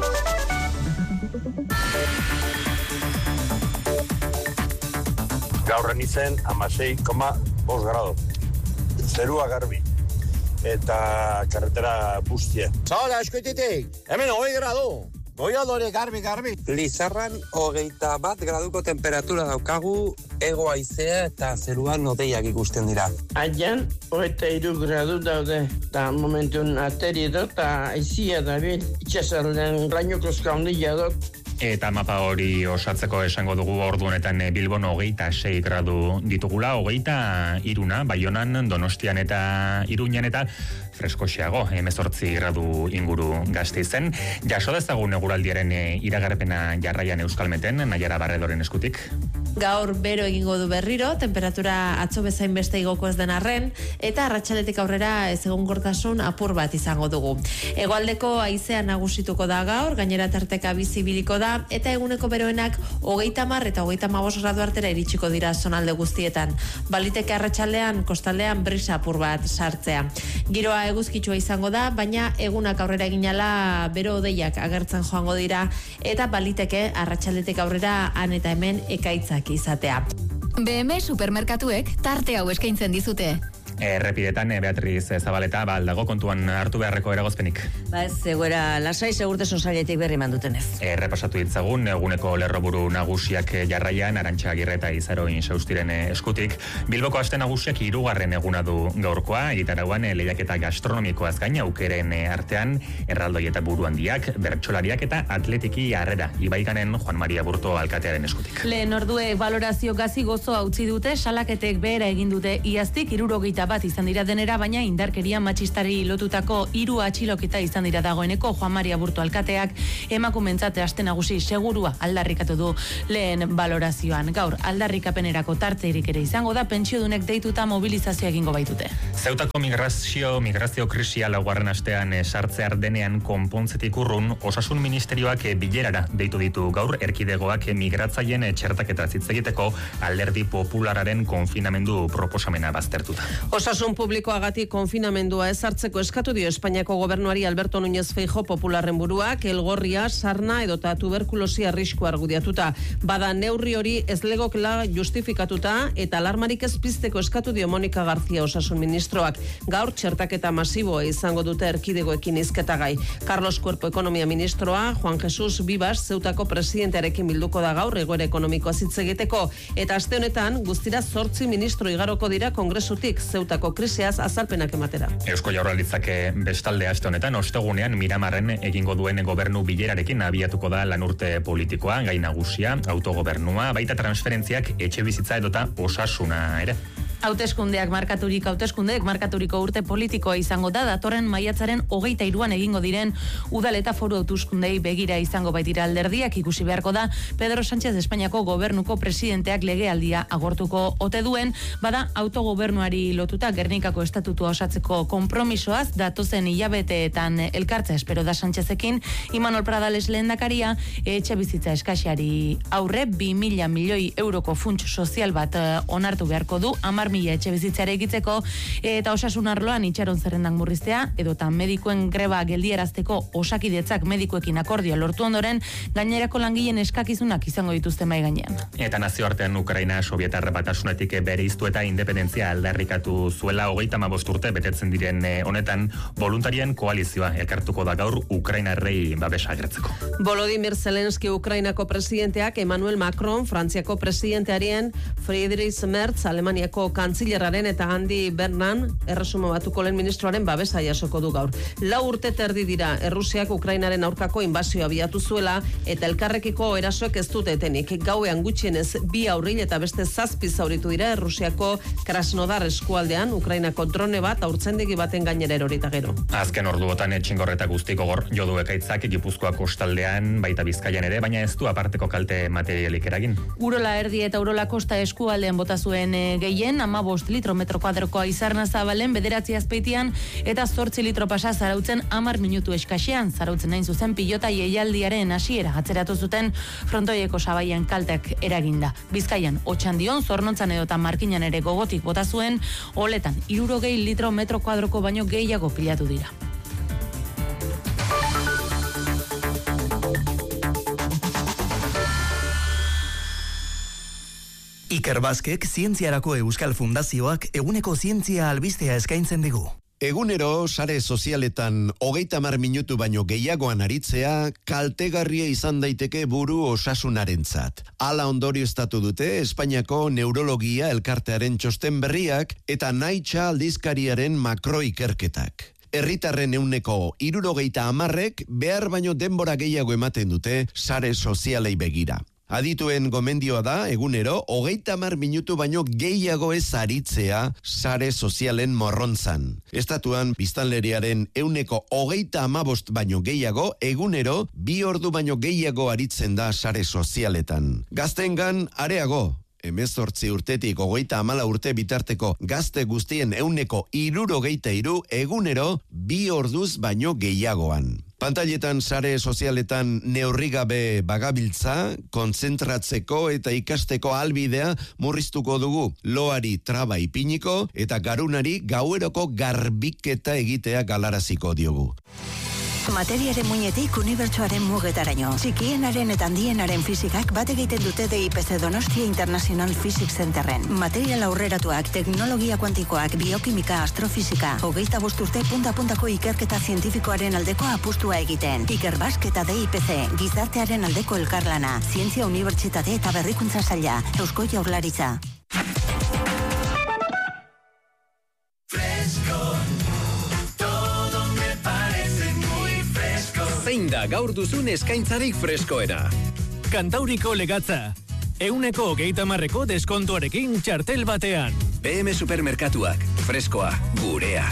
Gaurren izen hamasei koma bost grado. Zerua garbi. Eta karretera bustie. Zabala, eskoitetik! Hemen hogei grado! Goiadore garbi, garbi. Lizarran hogeita bat graduko temperatura daukagu, ego haizea eta zeruan hodeiak ikusten dira. Aian, hogeita hiru gradu daude, eta momentun ateri dut, eta haizia dabil, itxasarren rainokozka ondila dut. Eta mapa hori osatzeko esango dugu ordu honetan Bilbon hogeita sei gradu ditugula, hogeita iruna, Baionan, Donostian eta Iruñan eta freskoxeago, hemezortzi gradu inguru Gasteizen. Jaso dezagun eguraldiaren iragarpena jarraian Euskalmeten, Naiara Barredoren eskutik. Gaur bero egingo du berriro, temperatura atzo bezain beste igoko ez den arren, eta arratsaletik aurrera ez egonkortasun apur bat izango dugu. Hegoaldeko haizea nagusituko da gaur, gainera tarteka bizibiliko da, eta eguneko beroenak hogeita hamar eta hogeita hamabost gradu artera iritsiko dira zonalde guztietan. Baliteke arratsaldean kostaldean brisa apur bat sartzea. Giroa eguzkitsua izango da, baina egunak aurrera eginala bero hodeiak agertzen joango dira, eta baliteke arratsaldetik aurrera han eta hemen ekaitzak izatea. B M supermerkatuek tarte hau eskaintzen dizute. Errepidetan, Beatriz Zabaleta, ba, aldago kontuan hartu beharreko eragozpenik. Ba ez, zegoera lasai segurtasun sailetik berri mandutenez. Errepasatu ditzagun, eguneko lerroburu nagusiak jarraian, Arantxa Agirre eta Izaroin Saustiren eskutik. Bilboko aste nagusiak hirugarren eguna du gaurkoa, egitarauan lehiaketa gastronomikoaz gain aukeren artean, erraldoi eta buru handiak, bertsolariak eta atletiki harrera, Ibaikanen Juan Maria Burto alkatearen eskutik. Lehen orduek valorazio gazi gozo utzi dute, salaketek behera egin dute iaztik hirurogeita bat izan dira denera, baina indarkeria matxistari lotutako hiru atxiloketa izan dira dagoeneko. Juan Maria Burto alkateak emakumentzat aste nagusi segurua aldarrikatu du lehen valorazioan. Gaur aldarrikapenerako tarterik ere izango da, pentsiodunek deituta mobilizazioa egingo baitute. Zeutako migrazio, migrazio krisia laugarren astean sartzear denean konpontzetik urrun, Osasun Ministerioak bilerara deitu ditu gaur erkidegoak migratzaileen txertaketa hitz egiteko Alderdi Popularraren konfinamendu proposamena baztertuta. Osasun publikoagatik konfinamendua ezartzeko eskatu dio Espainiako gobernuari Alberto Núñez Feijóo Popularren buruak, elgorria, sarna edota tuberkulosi arrisku argudiatuta. Bada neurri hori ez legokela justifikatuta eta alarmarik ez pizteko eskatu dio Monika García Osasun Ministroak. Gaur txertaketa masiboa izango dute erkidegoekin hizketagai. Carlos Cuerpo Ekonomia Ministroa, Juan Jesus Vivas Zeutako presidentearekin bilduko da gaur egoera ekonomikoa hitz egiteko, eta aste honetan guztira zortzi ministro igaroko dira Kongresutik Zeutako krisiaz azalpenak ematera. Eusko Jaurlaritzak bestalde aste honetan ostegunean Miramarren egingo duen gobernu bilerarekin abiatuko da lanurte politikoa, gai nagusia, autogobernua, baita transferentziak, etxebizitza edota osasuna ere. Hauteskundeak markaturik hauteskundeek markaturiko urte politikoa izango da, datorren maiatzaren hogeita hiruan egingo diren udal eta foru hauteskundei begira izango baitira alderdiak. Ikusi beharko da Pedro Sánchez Espainiako gobernuko presidenteak legealdia agortuko ote duen, bada autogobernuari lotuta Gernikako estatutua osatzeko konpromisoaz datozen hilabeteetan elkartza espero da Sánchezekin. Imanol Pradales lehendakaria etxe bizitza eskaxiari aurre bi mila milioi euroko funts sozial bat onartu beharko du, hamar mila etxe bizitzare egitzeko eta osasun arloan itxaron zerrendak murriztea edota medikuen greba geldierazteko Osakidetzak medikuekin akordioa lortu ondoren gainerako langileen eskakizunak izango dituzte mai gainean. Eta nazioartean Ukraina Sobietar Batasunetik bereiztu eta independentzia aldarrikatu zuela hogeita hamabost urte betetzen diren honetan voluntarien koalizioa elkartuko da gaur Ukrainarrei babesa agertzeko. Volodymyr Zelensky Ukrainako presidenteak Emmanuel Macron Frantziako presidentearien Friedrich Merz Alemaniako kantzilerraren eta Andy Bernard Erresuma Batuko lehen ministroaren babesa jasoko du gaur. Lau urte terdi dira Errusiak Ukrainaren aurkako inbazioa abiatu zuela eta elkarrekiko erasoek ez dute etenik. Gauean gutxienez bi aurril eta beste zazpi zauritu dira Errusiako Krasnodar eskualdean Ukrainako drone bat aurtzendegi baten gainera erorita gero. Azken orduotan etxingorreta guztiko gor jodu ekaitzak Gipuzkoa kostaldean baita Bizkaian ere, baina ez du aparteko kalte materialik eragin. Urola erdi eta Urola kosta eskualdean bota zuen gehien, hamabost litro metro kuadrokoa Izarna Zabalen bederatzi azpeitian eta zortzi litro pasa Zarautzen hamar minutu eskaxean. Zarautzen hain zuzen pilota jaialdiaren hasiera atzeratu zuten frontoieko sabaian kalteak eraginda. Bizkaian Otxandion, Zornotzan edota Markinan ere gogotik bota zuen, oletan hirurogei litro metro kuadroko baino gehiago pilatu dira. Iker Baskek Zientziarako Euskal Fundazioak eguneko zientzia albistea eskaintzen digu. Egunero sare sozialetan hogeita hamar minutu baino gehiagoan aritzea kaltegarria izan daiteke buru osasunarentzat. Hala ondorioztatu dute Espainiako Neurologia Elkartearen txosten berriak eta Naitxa aldizkariaren makroikerketak. Herritarren ehuneko hirurogeita hamarrek behar baino denbora gehiago ematen dute sare sozialei begira. Adituen gomendioa da, egunero, hogeita hamar minutu baino gehiago ez aritzea sare sozialen morrontzan. Estatuan, biztanleriaren ehuneko hogeita hamabost baino gehiago, egunero, bi ordu baino gehiago aritzen da sare sozialetan. Gaztengan, areago. Hemezortzi urtetik hogeita hamala urte bitarteko gazte guztien ehuneko hirurogeita hiru egunero bi orduz baino gehiagoan. Pantailetan sare sozialetan neurrigabe bagabiltza, kontzentratzeko eta ikasteko albidea murriztuko dugu. Loari traba ipiniko eta garunari gaueroko garbiketa egitea galaraziko diogu. Materiaren muinetik unibertsoaren mugetaraino. Txikienaren eta handienaren fizikak bat egiten dute D I P C Donostia International Physics Centerren. Material aurreratuak, teknologia kuantikoak, biokimika, astrofizika, hogeita bost urte punta-puntako ikerketa zientifikoaren aldeko apustua egiten. Ikerbasque eta D I P C, gizartearen aldeko elkarlana, zientzia unibertsitate eta berrikuntza saila, Eusko Jaurlaritza. Zein da gaur duzun eskaintzarik freskoena? Kantauriko legatza. Euneko hogeita marreko deskontuarekin txartel batean. P M Supermerkatuak, freskoa, gurea.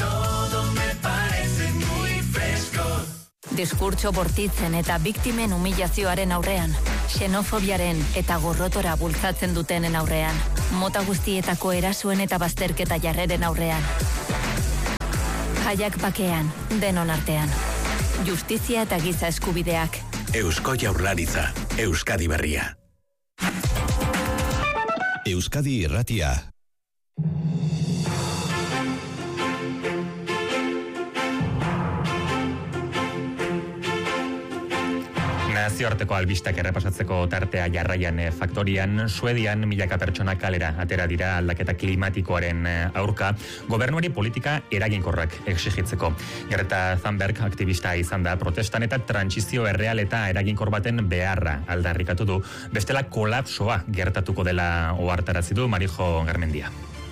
Diskurtso bortitzen eta biktimen humilazioaren aurrean, xenofobiaren eta gorrotora bultzatzen dutenen aurrean, mota guztietako erasoen eta bazterketa jarreren aurrean. Jaiak bakean, denon artean. Justizia eta giza eskubideak. Eusko Jaurlaritza, Euskadi Berria. Euskadi Irratia. Nazioarteko albistak errepasatzeko tartea jarraian faktorian, Suedian milaka pertsona kalera atera dira aldaketa klimatikoaren aurka, gobernuari politika eraginkorrak exigitzeko. Greta Thunberg aktivista izan da protestan eta trantsizio erreal eta eraginkor baten beharra aldarrikatu du, bestela kolapsoa gertatuko dela ohartarazi du Marijo Garmendia.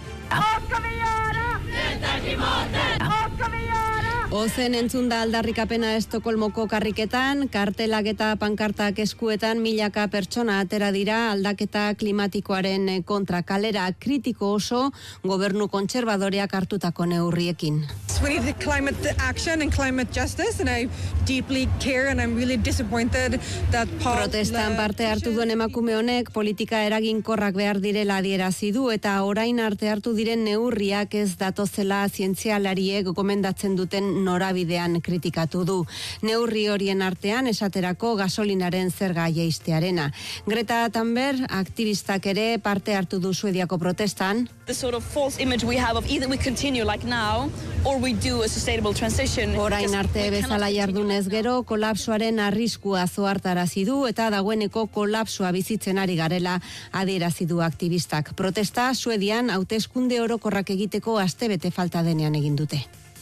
Ozen entzun da aldarrikapena Estokolmoko karriketan, kartelak eta pankartak eskuetan milaka pertsona atera dira aldaketa klimatikoaren kontra, kalera kritiko oso gobernu kontserbadoreak hartutako neurriekin. We need climate action and climate justice, and I deeply care and I'm really disappointed that part Protestan parte hartu duen emakume honek politika eraginkorrak behar direla adierazi du eta orain arte hartu diren neurriak ez datozela zientzialariek gomendatzen duten norabidean kritikatu du. Neurri horien artean esaterako gasolinaren zerga jaistearena. Greta Thunberg aktivistak ere parte hartu du Suediako protestan. The sort of false image we have of either we continue like now or we do a sustainable transition. Orain arte bezala jardunez gero kolapsoaren arriskua zohartarazi du eta dagoeneko kolapsoa bizitzen ari garela adierazi du aktivistak. Protesta Suedian hauteskunde orokorrak egiteko astebete falta denean egin dute.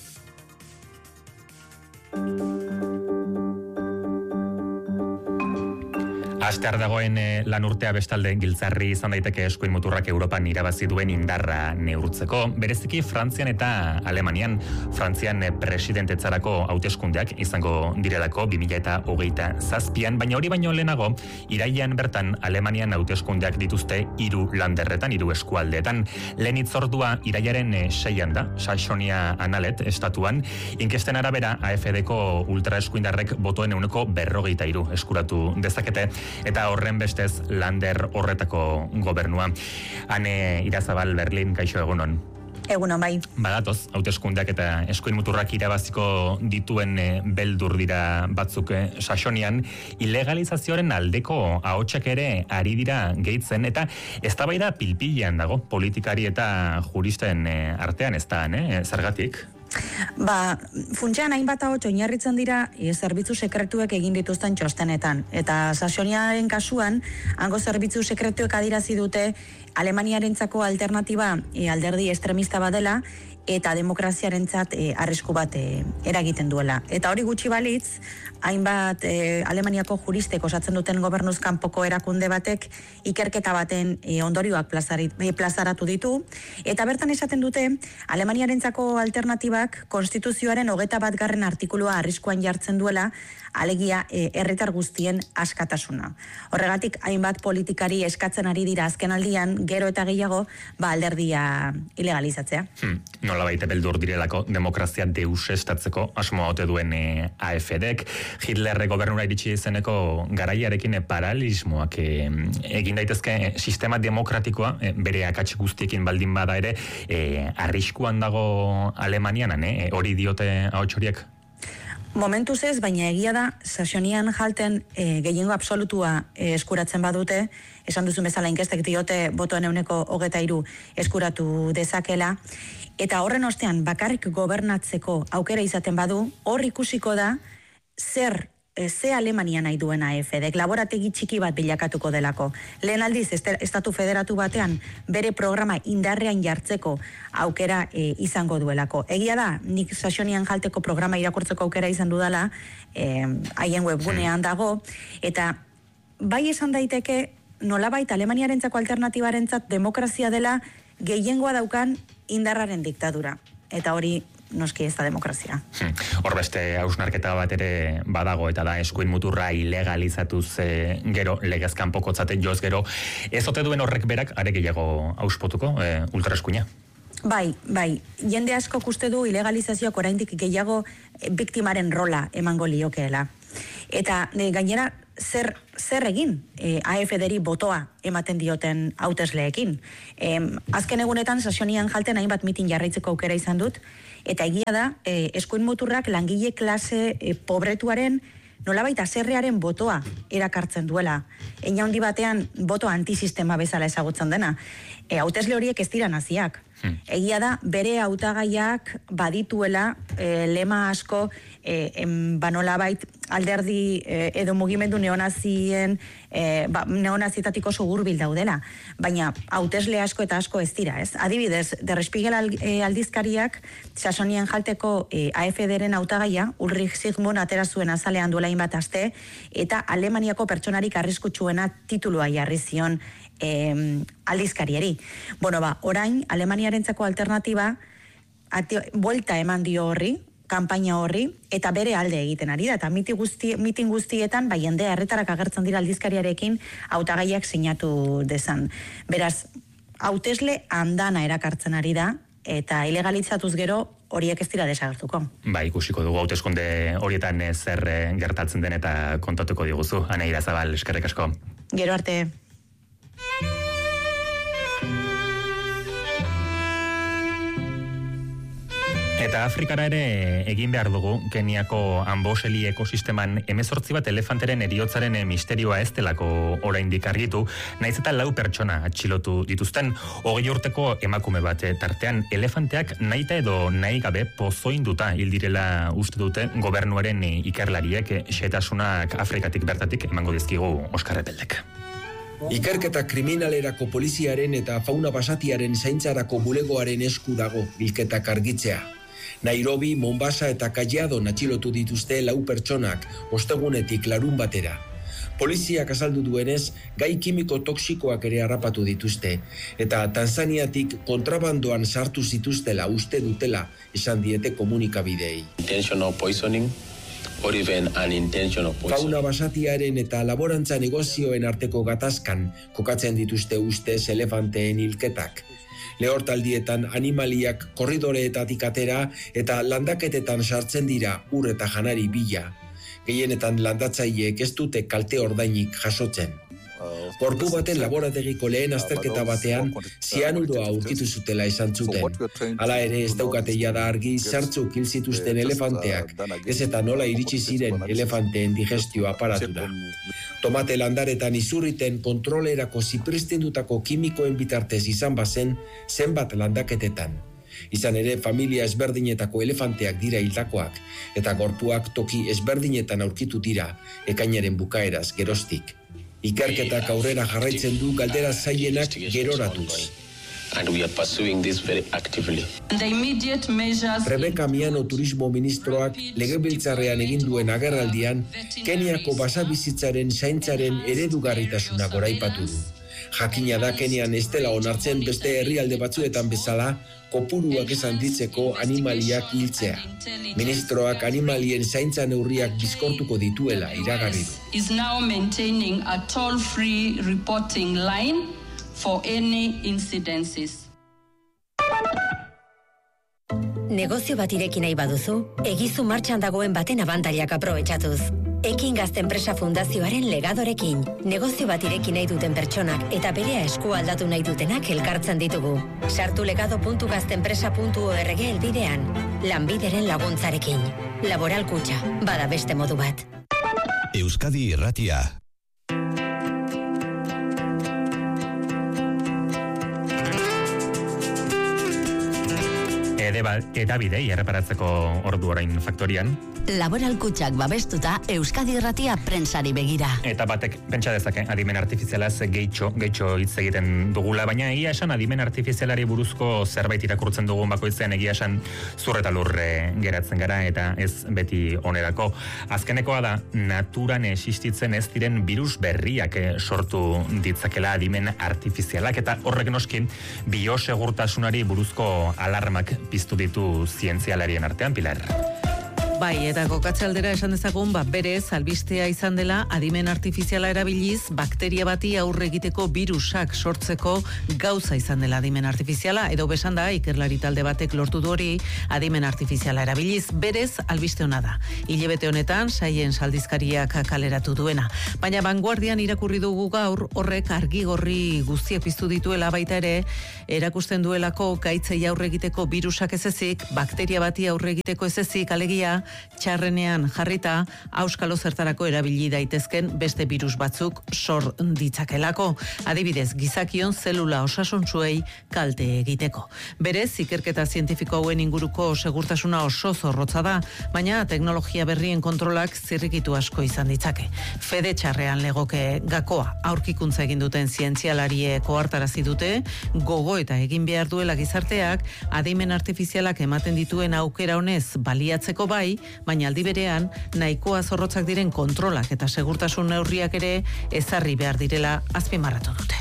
Astear dagoen lan urtea bestalde giltzarri izan daiteke eskuin muturrak Europan irabazi duen indarra neurtzeko, bereziki Frantzian eta Alemanian. Frantzian presidentetzarako hauteskundeak izango direlako bi mila hogeita zazpian, baina hori baino lehenago, irailean bertan Alemanian hauteskundeak dituzte hiru landerretan, hiru eskualdeetan. Lehen hitzordua irailaren seian da, Saxonia-Anhalt estatuan, inkesten arabera A F D-ko ultraeskuindarrek botoen ehuneko berrogeita hiru eskuratu dezakete, eta horren bestez lander horretako gobernua. Ane Irazabal, Berlin, kaixo egunon. Egunon bai. Badatoz, hauteskundeak eta eskuin muturrak irabaziko dituen beldur dira batzuk Saxonian, ilegalizazioaren aldeko ahotsak ere ari dira gehitzen, eta eztabaida pilpilean dago politikari eta juristen artean, ez da, ne? Zergatik? Ba, funtsean hainbat ahots oinarritzen dira e, zerbitzu sekretuek egin dituzten txostenetan. Eta Saxoniaren kasuan, hango zerbitzu sekretuek adirazi dute Alemaniarentzako alternatiba e, alderdi estremista badela eta demokraziarentzat e, arrisku bat e, eragiten duela. Eta hori gutxi balitz, hainbat e, Alemaniako juristek osatzen duten gobernuz kanpoko erakunde batek ikerketa baten e, ondorioak plazari, e, plazaratu ditu, eta bertan esaten dute Alemaniarentzako alternatibak konstituzioaren hogeta bat garren artikulua arriskuan jartzen duela, alegia e, herritar guztien askatasuna. Horregatik hainbat politikari eskatzen ari dira azkenaldian gero eta gehiago ba alderdia ilegalizatzea. Hmm. Nola baite beldur direlako demokrazia deusestatzeko asmoa ote duen e, A F D-ek. Hitlerre gobernura iritsi izeneko garaiarekin paralismoak e, egin daitezke sistema demokratikoa e, bere akats guztiekin baldin bada ere e, arriskuan dago Alemanian, e, hori diote ahots horiek? Momentuz ez, baina egia da, Saxonian jalten e, gehiengo absolutua e, eskuratzen badute, esan duzu bezala inkestek diote botoen euneko hogeta hiru eskuratu dezakela, eta horren ostean bakarrik gobernatzeko aukera izaten badu, hor ikusiko da, zer ze Alemania nahi duen A F D, laborategi txiki bat bilakatuko delako. Lehen aldiz, estatu federatu batean, bere programa indarrean jartzeko aukera e, izango duelako. Egia da, nik Saxonian jalteko programa irakurtzeko aukera izan dudala, haien e, webgunean dago, eta bai esan daiteke, nolabait Alemaniarentzako alternatibarentzat demokrazia dela gehiengoa daukan indarraren diktadura. Eta hori noski ez da demokrazia. Hor beste hausnarketa bat ere badago, eta da eskuin muturra ilegalizatuz e, gero, legezkan pokotzate joz gero, ez ote duen horrek berak are gehiago auspotuko e, ultraeskuina? Bai, bai, jende asko uste du ilegalizazioak oraindik gehiago biktimaren rola emango liokeela. Eta e, gainera, zer, zer egin e, A F D-ri botoa ematen dioten hautesleekin. E, azken egunetan, Saxonian jalten hainbat mitin jarraitzeko aukera izan dut, eta egia da, e, eskuin muturrak langile klase e, pobretuaren nolabait aserrearen botoa erakartzen duela. Eina handi batean boto antisistema bezala ezagutzen dena. E, hautesle horiek ez dira naziak. Hmm. Egia da, bere hautagaiak badituela e, lema asko e, em, ba nolabait alderdi e, edo mugimendu neonazien e, ba, neonazietatik oso hurbil daudela. Baina hautesle asko eta asko ez dira, ez? Adibidez, Der Spiegel aldizkariak Saxonian jalteko e, A F D-ren hautagaia Ulrich Sigmund atera zuen azalean duela hainbat aste, eta Alemaniako pertsonarik arriskutsuena titulua jarri zion Eh, aldizkarieri. Bueno, ba, orain, Alemaniarentzako alternatiba buelta eman dio horri, kanpaina horri, eta bere alde egiten ari da, eta mitin guzti, mitin guztietan, bai, jendea erretarak agertzen dira aldizkariarekin hautagaiak sinatu dezan. Beraz, hautesle andana erakartzen ari da, eta ilegalitzatuz gero horiek ez dira desagertuko. Ba, ikusiko dugu hauteskunde horietan zer gertatzen den eta kontatuko diguzu. Ane Irazabal, eskerrik asko. Gero arte. Eta Afrikara ere egin behar dugu, Keniako Amboseli ekosisteman emezortzi bat elefanteren eriotzaren misterioa ez delako oraindik argitu, naiz eta lau pertsona atxilotu dituzten, hogei urteko emakume bat tartean elefanteak nahita edo nahi gabe pozoinduta hildirela uste dute gobernuaren ikerlariek, xetasunak Afrikatik bertatik emango dizkigu Oskar Repeldek. Ikerketa kriminalerako poliziaren eta fauna basatiaren zaintzarako bulegoaren esku dago bilketak argitzea. Nairobi, Mombasa eta Kajiado atxilotu dituzte lau pertsonak ostegunetik larun batera. Poliziak azaldu duenez, gai kimiko toksikoak ere harrapatu dituzte, eta Tanzaniatik kontrabandoan sartu zituztela uste dutela esan diete komunikabideei. Intentional poisoning. Or even unintentional poisoning. Fauna basatiaren eta laborantza negozioen arteko gatazkan kokatzen dituzte ustez elefanteen hilketak. Lehortaldietan animaliak korridoreetatik atera eta landaketetan sartzen dira ur eta janari bila. Gehienetan landatzaileek ez dute kalte ordainik jasotzen. Gorpu baten laborategiko lehen azterketa batean zianuroa aurkitu zutela esan zuten. Hala ere ez daukate jada argi zertzuk hil zituzten elefanteak, ez eta nola iritsi ziren elefanteen digestio aparatura. Tomate landaretan izurriten kontrolerako zipristendutako kimikoen bitartez izan bazen zenbat landaketetan. Izan ere, familia ezberdinetako elefanteak dira hildakoak, eta gorpuak toki ezberdinetan aurkitu dira, ekainaren bukaeraz geroztik. Ikerketak aurrera jarraitzen du galdera zailenak geroratuz. And we are pursuing this very actively. The immediate measures... Rebeka Miano turismo ministroak legebiltzarrean egin duen agerraldian, Keniako basabizitzaren zaintzaren eredugarritasuna goraipatu du. Jakina da Kenian ez dela onartzen beste herrialde batzuetan bezala, kopuruak esan ditzeko animaliak hiltzea. Ministroak animalien zaintza neurriak bizkortuko dituela iragarri du. Is now maintaining a toll-free reporting line for any incidences. Negozio bat ireki nahi baduzu, egizu martxan dagoen baten abantailak aprobetxatuz. Ekin Gazte Enpresa Fundazioaren legadorekin. Negozio bat ireki nahi duten pertsonak eta berea esku aldatu nahi dutenak elkartzen ditugu. Sartu legado puntu gaztenpresa puntu org elbidean. Lanbideren laguntzarekin. Laboral Kutxa, bada beste modu bat. Euskadi Irratia. edabidei erreparatzeko ordu orain faktorian. Laboral Kutxak babestuta Euskadi Irratia prentsari begira. Eta batek pentsa dezake adimen artifizialaz gehitxo, gehitxo hitz egiten dugula, baina egia esan adimen artifizialari buruzko zerbait irakurtzen dugun bakoitzean egia esan zur eta lurre geratzen gara eta ez beti onerako. Azkenekoa da naturan existitzen ez diren virus berriak sortu ditzakela adimen artifizialak eta horrek noski biosegurtasunari buruzko alarmak piztu ditu zientzialarien artean, Pilar. Bai, eta kokatze aldera esan dezagun, ba, berez, albistea izan dela, adimen artifiziala erabiliz, bakteria bati aurre egiteko virusak sortzeko gauza izan dela adimen artifiziala, edo besan da, ikerlari talde batek lortu du hori, adimen artifiziala erabiliz, berez, albiste hona da. Hilebete honetan, saien saldizkariak kaleratu duena. Baina vanguardian irakurri dugu gaur, horrek argi gorri guztiak piztu dituela baita ere, erakusten duelako gaitzei aurre egiteko virusak ez ezik, bakteria bati aurre egiteko ez ezik, alegia, txarrenean jarrita auskalo zertarako erabili daitezken beste virus batzuk sor ditzakelako. Adibidez, gizakion zelula osasuntsuei kalte egiteko. Berez, ikerketa zientifiko hauen inguruko segurtasuna oso zorrotza da, baina teknologia berrien kontrolak zirrikitu asko izan ditzake. Fede txarrean legoke gakoa aurkikuntza egin duten zientzialariek ohartarazi dute, gogo eta egin behar duela gizarteak adimen artifizialak ematen dituen aukera honez baliatzeko bai, baina aldi berean nahikoa zorrotzak diren kontrolak eta segurtasun neurriak ere ezarri behar direla azpimarratu dute.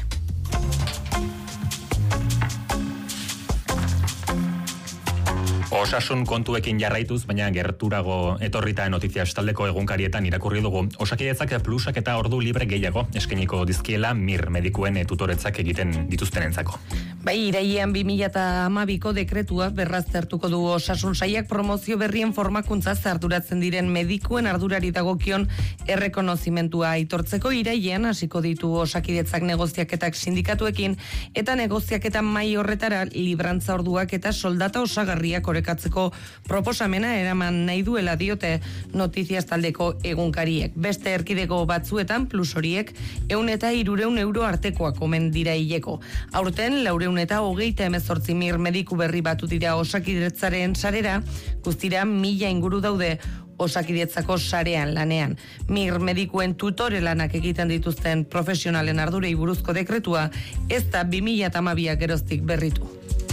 Osasun kontuekin jarraituz, baina gerturago etorrita notizia taldeko egunkarietan irakurri dugu. Osakidetzak plusak eta ordu libre gehiago eskainiko dizkiela mir medikuen tutoretzak egiten dituztenentzako. Bai, irailean bi mila hamabiko dekretua berraztertuko du osasun sailak promozio berrien formakuntza arduratzen diren medikuen ardurari dagokion errekonozimentua aitortzeko. Irailean hasiko ditu osakidetzak negoziaketak sindikatuekin eta negoziaketan mai horretara librantza orduak eta soldata osagarriak orekatzeko proposamena eraman nahi duela diote notiziaz taldeko egunkariek. Beste erkidego batzuetan plus horiek ehun eta hirureun euro artekoak omen dira hileko. Aurten laureun eta hogeita hemezortzi mir mediku berri batu dira osakidetzaren sarera, guztira mila inguru daude osakidetzako sarean lanean. Mir medikuen tutore lanak egiten dituzten profesionalen ardurei buruzko dekretua ez da bi mila hamabiak geroztik berritu.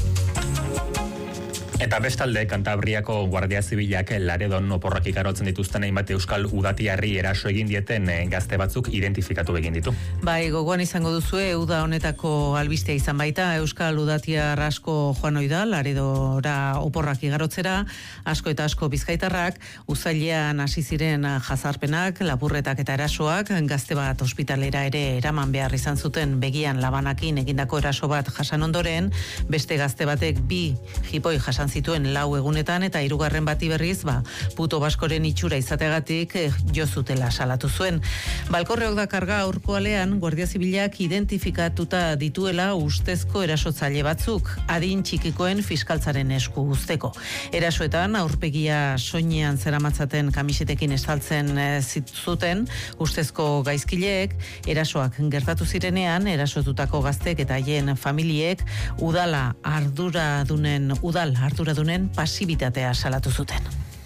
Eta bestalde, Kantabriako Guardia Zibilak Laredon oporrak ikarotzen dituzten hainbat euskal udatiarri eraso egin dieten gazte batzuk identifikatu egin ditu. Bai, gogoan izango duzue, uda honetako albistea izan baita, euskal udatiar asko joan oida, Laredora oporrak igarotzera, asko eta asko bizkaitarrak, uzailean hasi ziren jazarpenak, lapurretak eta erasoak, gazte bat ospitalera ere eraman behar izan zuten begian labanakin egindako eraso bat jasan ondoren, beste gazte batek bi jipoi jasan zituen lau egunetan eta hirugarren bati berriz, ba, puto baskoren itxura izateagatik eh, jo zutela salatu zuen. Balkorreok da karga aurko alean, Guardia Zibilak identifikatuta dituela ustezko erasotzaile batzuk, adin txikikoen fiskaltzaren esku uzteko. Erasoetan, aurpegia soinean zeramatzaten kamisetekin estaltzen eh, zuten, ustezko gaizkileek, erasoak gertatu zirenean, erasotutako gaztek eta haien familiek, udala arduradunen, udal arduradunen pasibitatea salatu zuten.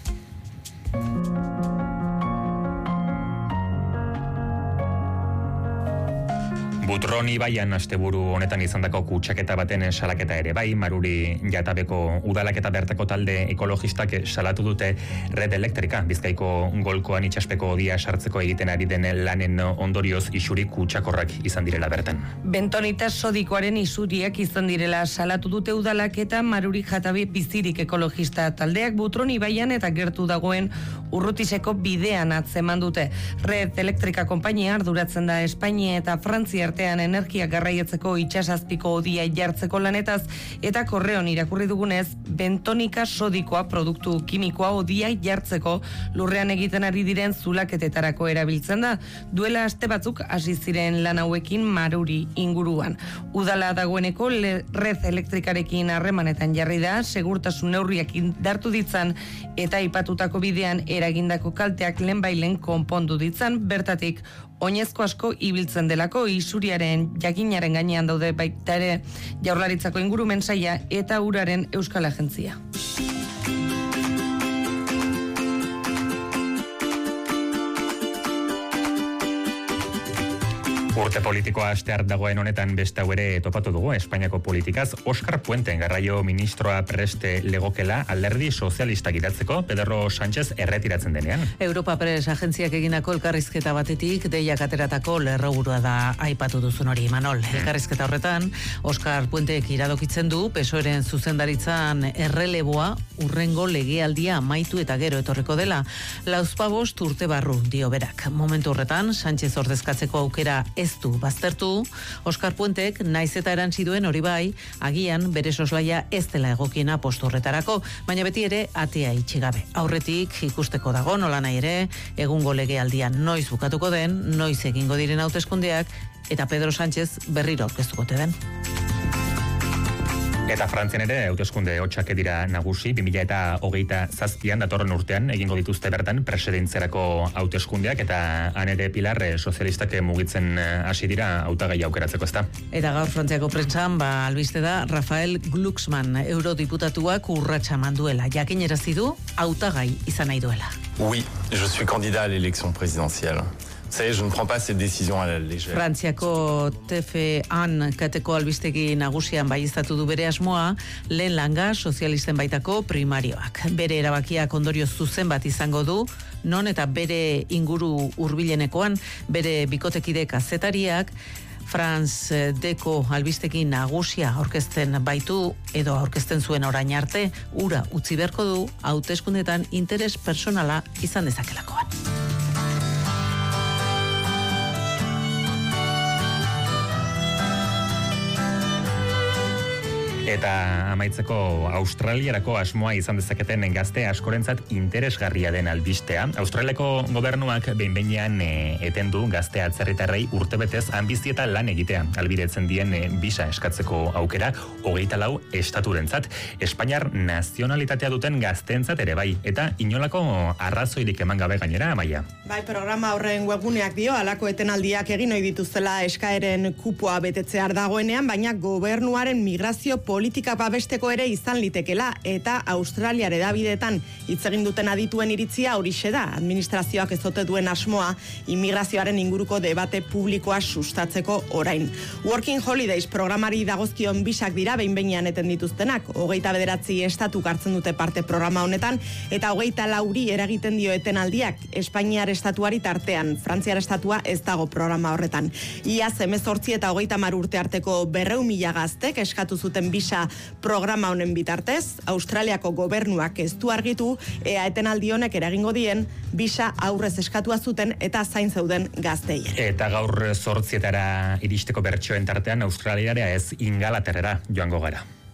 Butron ibaian asteburu honetan izandako kutsaketa baten salaketa ere bai, Maruri Jatabeko udalak eta bertako talde ekologistak salatu dute Red Elektrika, Bizkaiko golkoan itsaspeko odia sartzeko egiten ari den lanen ondorioz isuri kutsakorrak izan direla bertan. Bentonita sodikoaren isuriak izan direla salatu dute udalak eta Maruri Jatabe bizirik ekologista taldeak Butron ibaian eta gertu dagoen urrutiseko bidean atzeman dute. Red Elektrika konpainia arduratzen da Espainia eta Frantzia artean energia garraietzeko itsasazpiko odia jartzeko lanetaz eta korreon irakurri dugunez bentonika sodikoa produktu kimikoa odia jartzeko lurrean egiten ari diren zulaketetarako erabiltzen da. Duela aste batzuk hasi ziren lan hauekin Maruri inguruan. Udala dagoeneko Red Elektrikarekin harremanetan jarri da, segurtasun neurriak indartu ditzan eta aipatutako bidean eragindako kalteak lehenbailen konpondu ditzan, bertatik oinezko asko ibiltzen delako, isuriaren jakinaren gainean daude baita ere Jaurlaritzako ingurumen saila eta uraren Euskal Agentzia. Urte politikoa astear dagoen honetan beste hau ere topatu dugu Espainiako politikaz. Oskar Puenten garraio ministroa preste legokela alderdi sozialista gidatzeko Pedro Sánchez erretiratzen denean. Europa Press agentziak eginako elkarrizketa batetik deiak ateratako lerroburua da aipatu duzun hori, Manol. Elkarrizketa horretan, Oskar Puentek iradokitzen du P S O E-ren zuzendaritzan erreleboa urrengo legealdia amaitu eta gero etorriko dela. Lauzpabost urte barru dio berak. Momentu horretan, Sánchez ordezkatzeko aukera ez du baztertu, Oskar Puentek naiz eta erantzi duen hori bai, agian bere soslaia ez dela egokiena postu horretarako, baina beti ere atea itxi gabe. Aurretik ikusteko dago nola nahi ere, egungo legealdian noiz bukatuko den, noiz egingo diren hauteskundeak eta Pedro Sánchez berriro aurkeztuko te den. Eta Frantzian ere hauteskunde hotxak dira nagusi, bi mila hogeita zazpian datorren urtean egingo dituzte bertan presidentzerako hauteskundeak eta han ere Pilar sozialistak mugitzen hasi dira hautagai aukeratzeko, ezta. Eta gaur Frantziako prentsan ba albiste da Rafael Glucksmann eurodiputatuak urratsa manduela, jakinerazi du hautagai izan nahi duela. Oui, je suis candidat à l'élection présidentielle. Ça, je ne prends pas cette décision à la légère. Frantziako T F an kateko albistegi nagusian baieztatu du bere asmoa, lehen langa sozialisten baitako primarioak. Bere erabakiak ondorio zuzen bat izango du, non eta bere inguru hurbilenekoan, bere bikotekide kazetariak, Franz Deko albistegi nagusia aurkezten baitu edo aurkezten zuen orain arte, ura utzi beharko du hauteskundetan interes personala izan dezakelakoan. Eta amaitzeko Australiarako asmoa izan dezaketen gazte askorentzat interesgarria den albistea. Australiako gobernuak behin-behinean e, eten du gazte atzerritarrei urtebetez anbizieta lan egitea. Albidetzen dien e, bisa eskatzeko aukera hogeita lau estaturentzat. Espainiar nazionalitatea duten gazteentzat ere bai. Eta inolako arrazoirik eman gabe gainera, Amaia. Bai, programa horren webguneak dio, alako etenaldiak egin ohi dituztela eskaeren kupoa betetzear dagoenean, baina gobernuaren migrazio politika babesteko ere izan litekela eta Australiar edabidetan hitz egin duten adituen iritzia horixe da. Administrazioak ez ote duen asmoa immigrazioaren inguruko debate publikoa sustatzeko orain. Working Holidays programari dagozkion bisak dira behin-behinean eten dituztenak. Hogeita bederatzi estatuk hartzen dute parte programa honetan eta hogeita lauri eragiten dio etenaldiak Espainiar estatuari tartean. Frantziar estatua ez dago programa horretan. Iaz hemezortzi eta hogeita hamar urte arteko berrehun mila gaztek eskatu zuten bisa programa honen bitartez, Australiako gobernuak ez du argitu ea etenaldi honek eragingo dien bisa aurrez eskatua zuten eta zain zeuden gaztei. Eta gaur zortzietara iristeko bertsoen tartean Australiara ez Ingalaterrara joango gara.